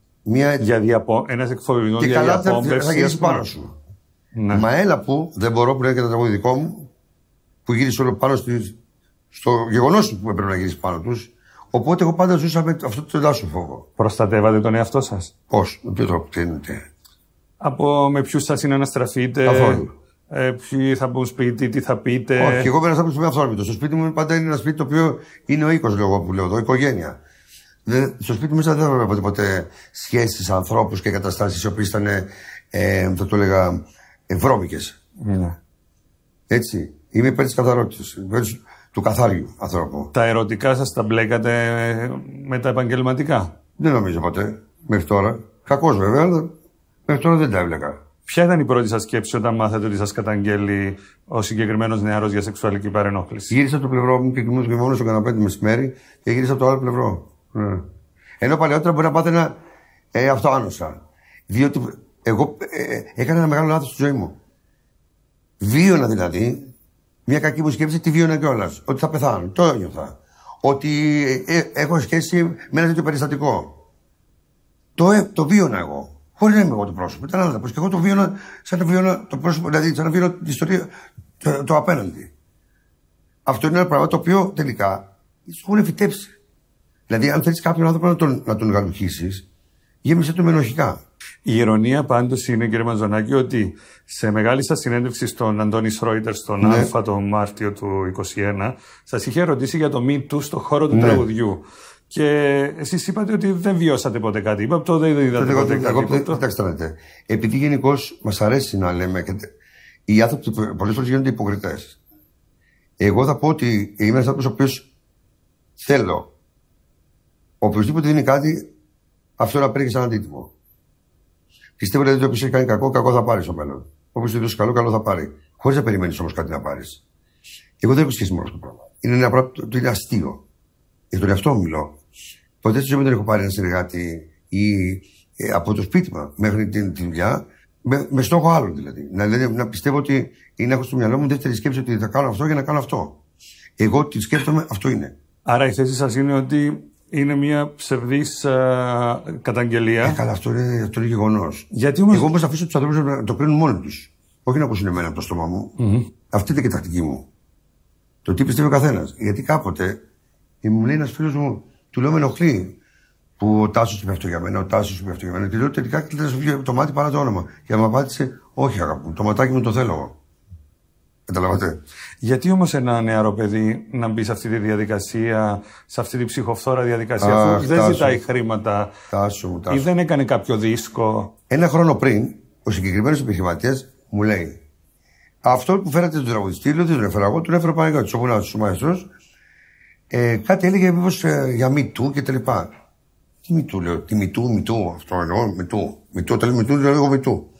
Ένας εκφοβισμός για διαπόμπευση. Και θα γυρίσει πάνω σου. Ναι. Μα έλα που δεν μπορώ, που λέει και το τραγούδι δικό μου, που γύρισε όλο πάνω στο γεγονός που έπρεπε να γυρίσει πάνω τους. Οπότε εγώ πάντα ζούσα με αυτό το ελάχιστο φόβο. Προστατεύατε τον εαυτό σας? Πώς, με ποιο τρόπο, τι εννοείτε? Με ποιους θα συναναστραφείτε, ποιοι θα μπουν σπίτι, τι θα πείτε? Όχι, εγώ δεν θα πω με αυθόρμητο. Στο σπίτι μου πάντα είναι ένα σπίτι το οποίο είναι ο οίκος, λέω εγώ που λέω εδώ, οικογένεια. Στο σπίτι μου μέσα δεν θα βλέπω ποτέ σχέσεις, ανθρώπους και καταστάσεις οι οποίες ήταν, θα το έλεγα, βρώμικες. Ναι. Έτσι. Είμαι υπέρ της καθαρότητας, υπέρ του καθάριου ανθρώπου. Τα ερωτικά σας τα μπλέκατε με τα επαγγελματικά? Δεν νομίζω ποτέ. Μέχρι τώρα. Κακώς βέβαια, αλλά μέχρι τώρα δεν τα έβλεκα. Ποια ήταν η πρώτη σας σκέψη όταν μάθατε ότι σας καταγγέλει ο συγκεκριμένος νεαρός για σεξουαλική παρενόχληση? Γύρισα από το πλευρό μου και κοιμούμαι μόνο στο καναπέ το μεσημέρι και γύρισα από το άλλο πλευρό. Ενώ παλαιότερα μπορεί να πάθαινα αυτοάνωσα. Διότι εγώ έκανα ένα μεγάλο λάθος στη ζωή μου. Βίωνα δηλαδή μια κακή μου σκέψη, τη βίωνα κιόλας. Ότι θα πεθάνω. Το ένιωθα. Ότι έχω σχέση με ένα τέτοιο περιστατικό. Το βίωνα εγώ. Χωρίς να είμαι εγώ το πρόσωπο. Ήταν άλλο. Και εγώ το βίωνα σαν να βίωνα το πρόσωπο, δηλαδή σαν να βίωνα την ιστορία το απέναντι. Αυτό είναι ένα πράγμα το οποίο τελικά σου έχουν φυτέψει. Δηλαδή, αν θέλεις κάποιον άνθρωπο να τον γαλουχίσεις, γέμισε το με ενοχικά. Η ηρωνία πάντως είναι, κύριε Μαζονάκη, ότι σε μεγάλη σας συνέντευξη στον Αντώνη Σρόιτερ στον Α το Μάρτιο του 2021, σας είχε ρωτήσει για το Me Too στον χώρο του τραγουδιού. Και εσείς είπατε ότι δεν βιώσατε ποτέ κάτι. Είπατε ότι δεν είδατε ποτέ κάτι. Κοιτάξτε να δείτε. Επειδή γενικώς μας αρέσει να λέμε, οι άνθρωποι πολλές φορές γίνονται υποκριτές. Εγώ θα πω ότι είμαι ένας άνθρωπος ο οποίος θέλω. Οποιοςδήποτε δίνει κάτι, αυτό να παίρνει σαν αντίτιμο. Πιστεύω δηλαδή ότι όποιος έχει κάνει κακό θα πάρει στο μέλλον. Όποιος έχει δώσει καλό θα πάρει. Χωρίς να περιμένεις όμως κάτι να πάρεις. Εγώ δεν έχω σχέση με αυτό το πράγμα. Είναι ένα πράγμα το είναι αστείο. Για τον εαυτό μου μιλώ. Ποτέ στη ζωή μου δεν έχω πάρει ένα συνεργάτη ή από το σπίτι μου μέχρι τη δουλειά με στόχο άλλο δηλαδή. Να πιστεύω ότι ή να έχω στο μυαλό μου δεύτερη σκέψη ότι θα κάνω αυτό για να κάνω αυτό. Εγώ τι σκέφτομαι, αυτό είναι. Άρα η θέση σας είναι ότι είναι μια ψευδής καταγγελία. Καλά, αυτό είναι γεγονός. Γιατί όμως... Εγώ όμως αφήσω τους ανθρώπους να το κρίνουν μόνοι τους. Όχι να ακούσουν εμένα από το στόμα μου. Αυτή είναι και η τακτική μου. Το τι πιστεύει ο καθένας. Γιατί κάποτε μου λέει ένας φίλος μου, του λέω με ενοχλεί που ο Τάσος είπε αυτό για μένα, ο Τάσος είπε αυτό για μένα. Και λέω τελικά κοίταζα σου βγει το μάτι παρά το όνομα. Και μου απάντησε, όχι αγάπη μου, το ματάκι μου το θέλω εγώ. Καταλαβαίνετε. Γιατί όμως ένα νεαρό παιδί να μπει σε αυτή τη διαδικασία, σε αυτή τη ψυχοφθόρα διαδικασία, αφού δεν ζητάει χρήματα ή δεν έκανε κάποιο δίσκο? Ένα χρόνο πριν, ο συγκεκριμένος επιχειρηματίας μου λέει, αυτό που φέρατε τον τραγουδιστή, δεν τον έφερα εγώ, τον έφερα Παναγιώτης, όπου είναι ο μαέστρος. Κάτι έλεγε μήπως για Me Too και τα λοιπά. Τι Me Too, λέω, τι Me Too, αυτό εννοώ, Me Too. Όταν λέει Me Too, λέω εγώ Me Too.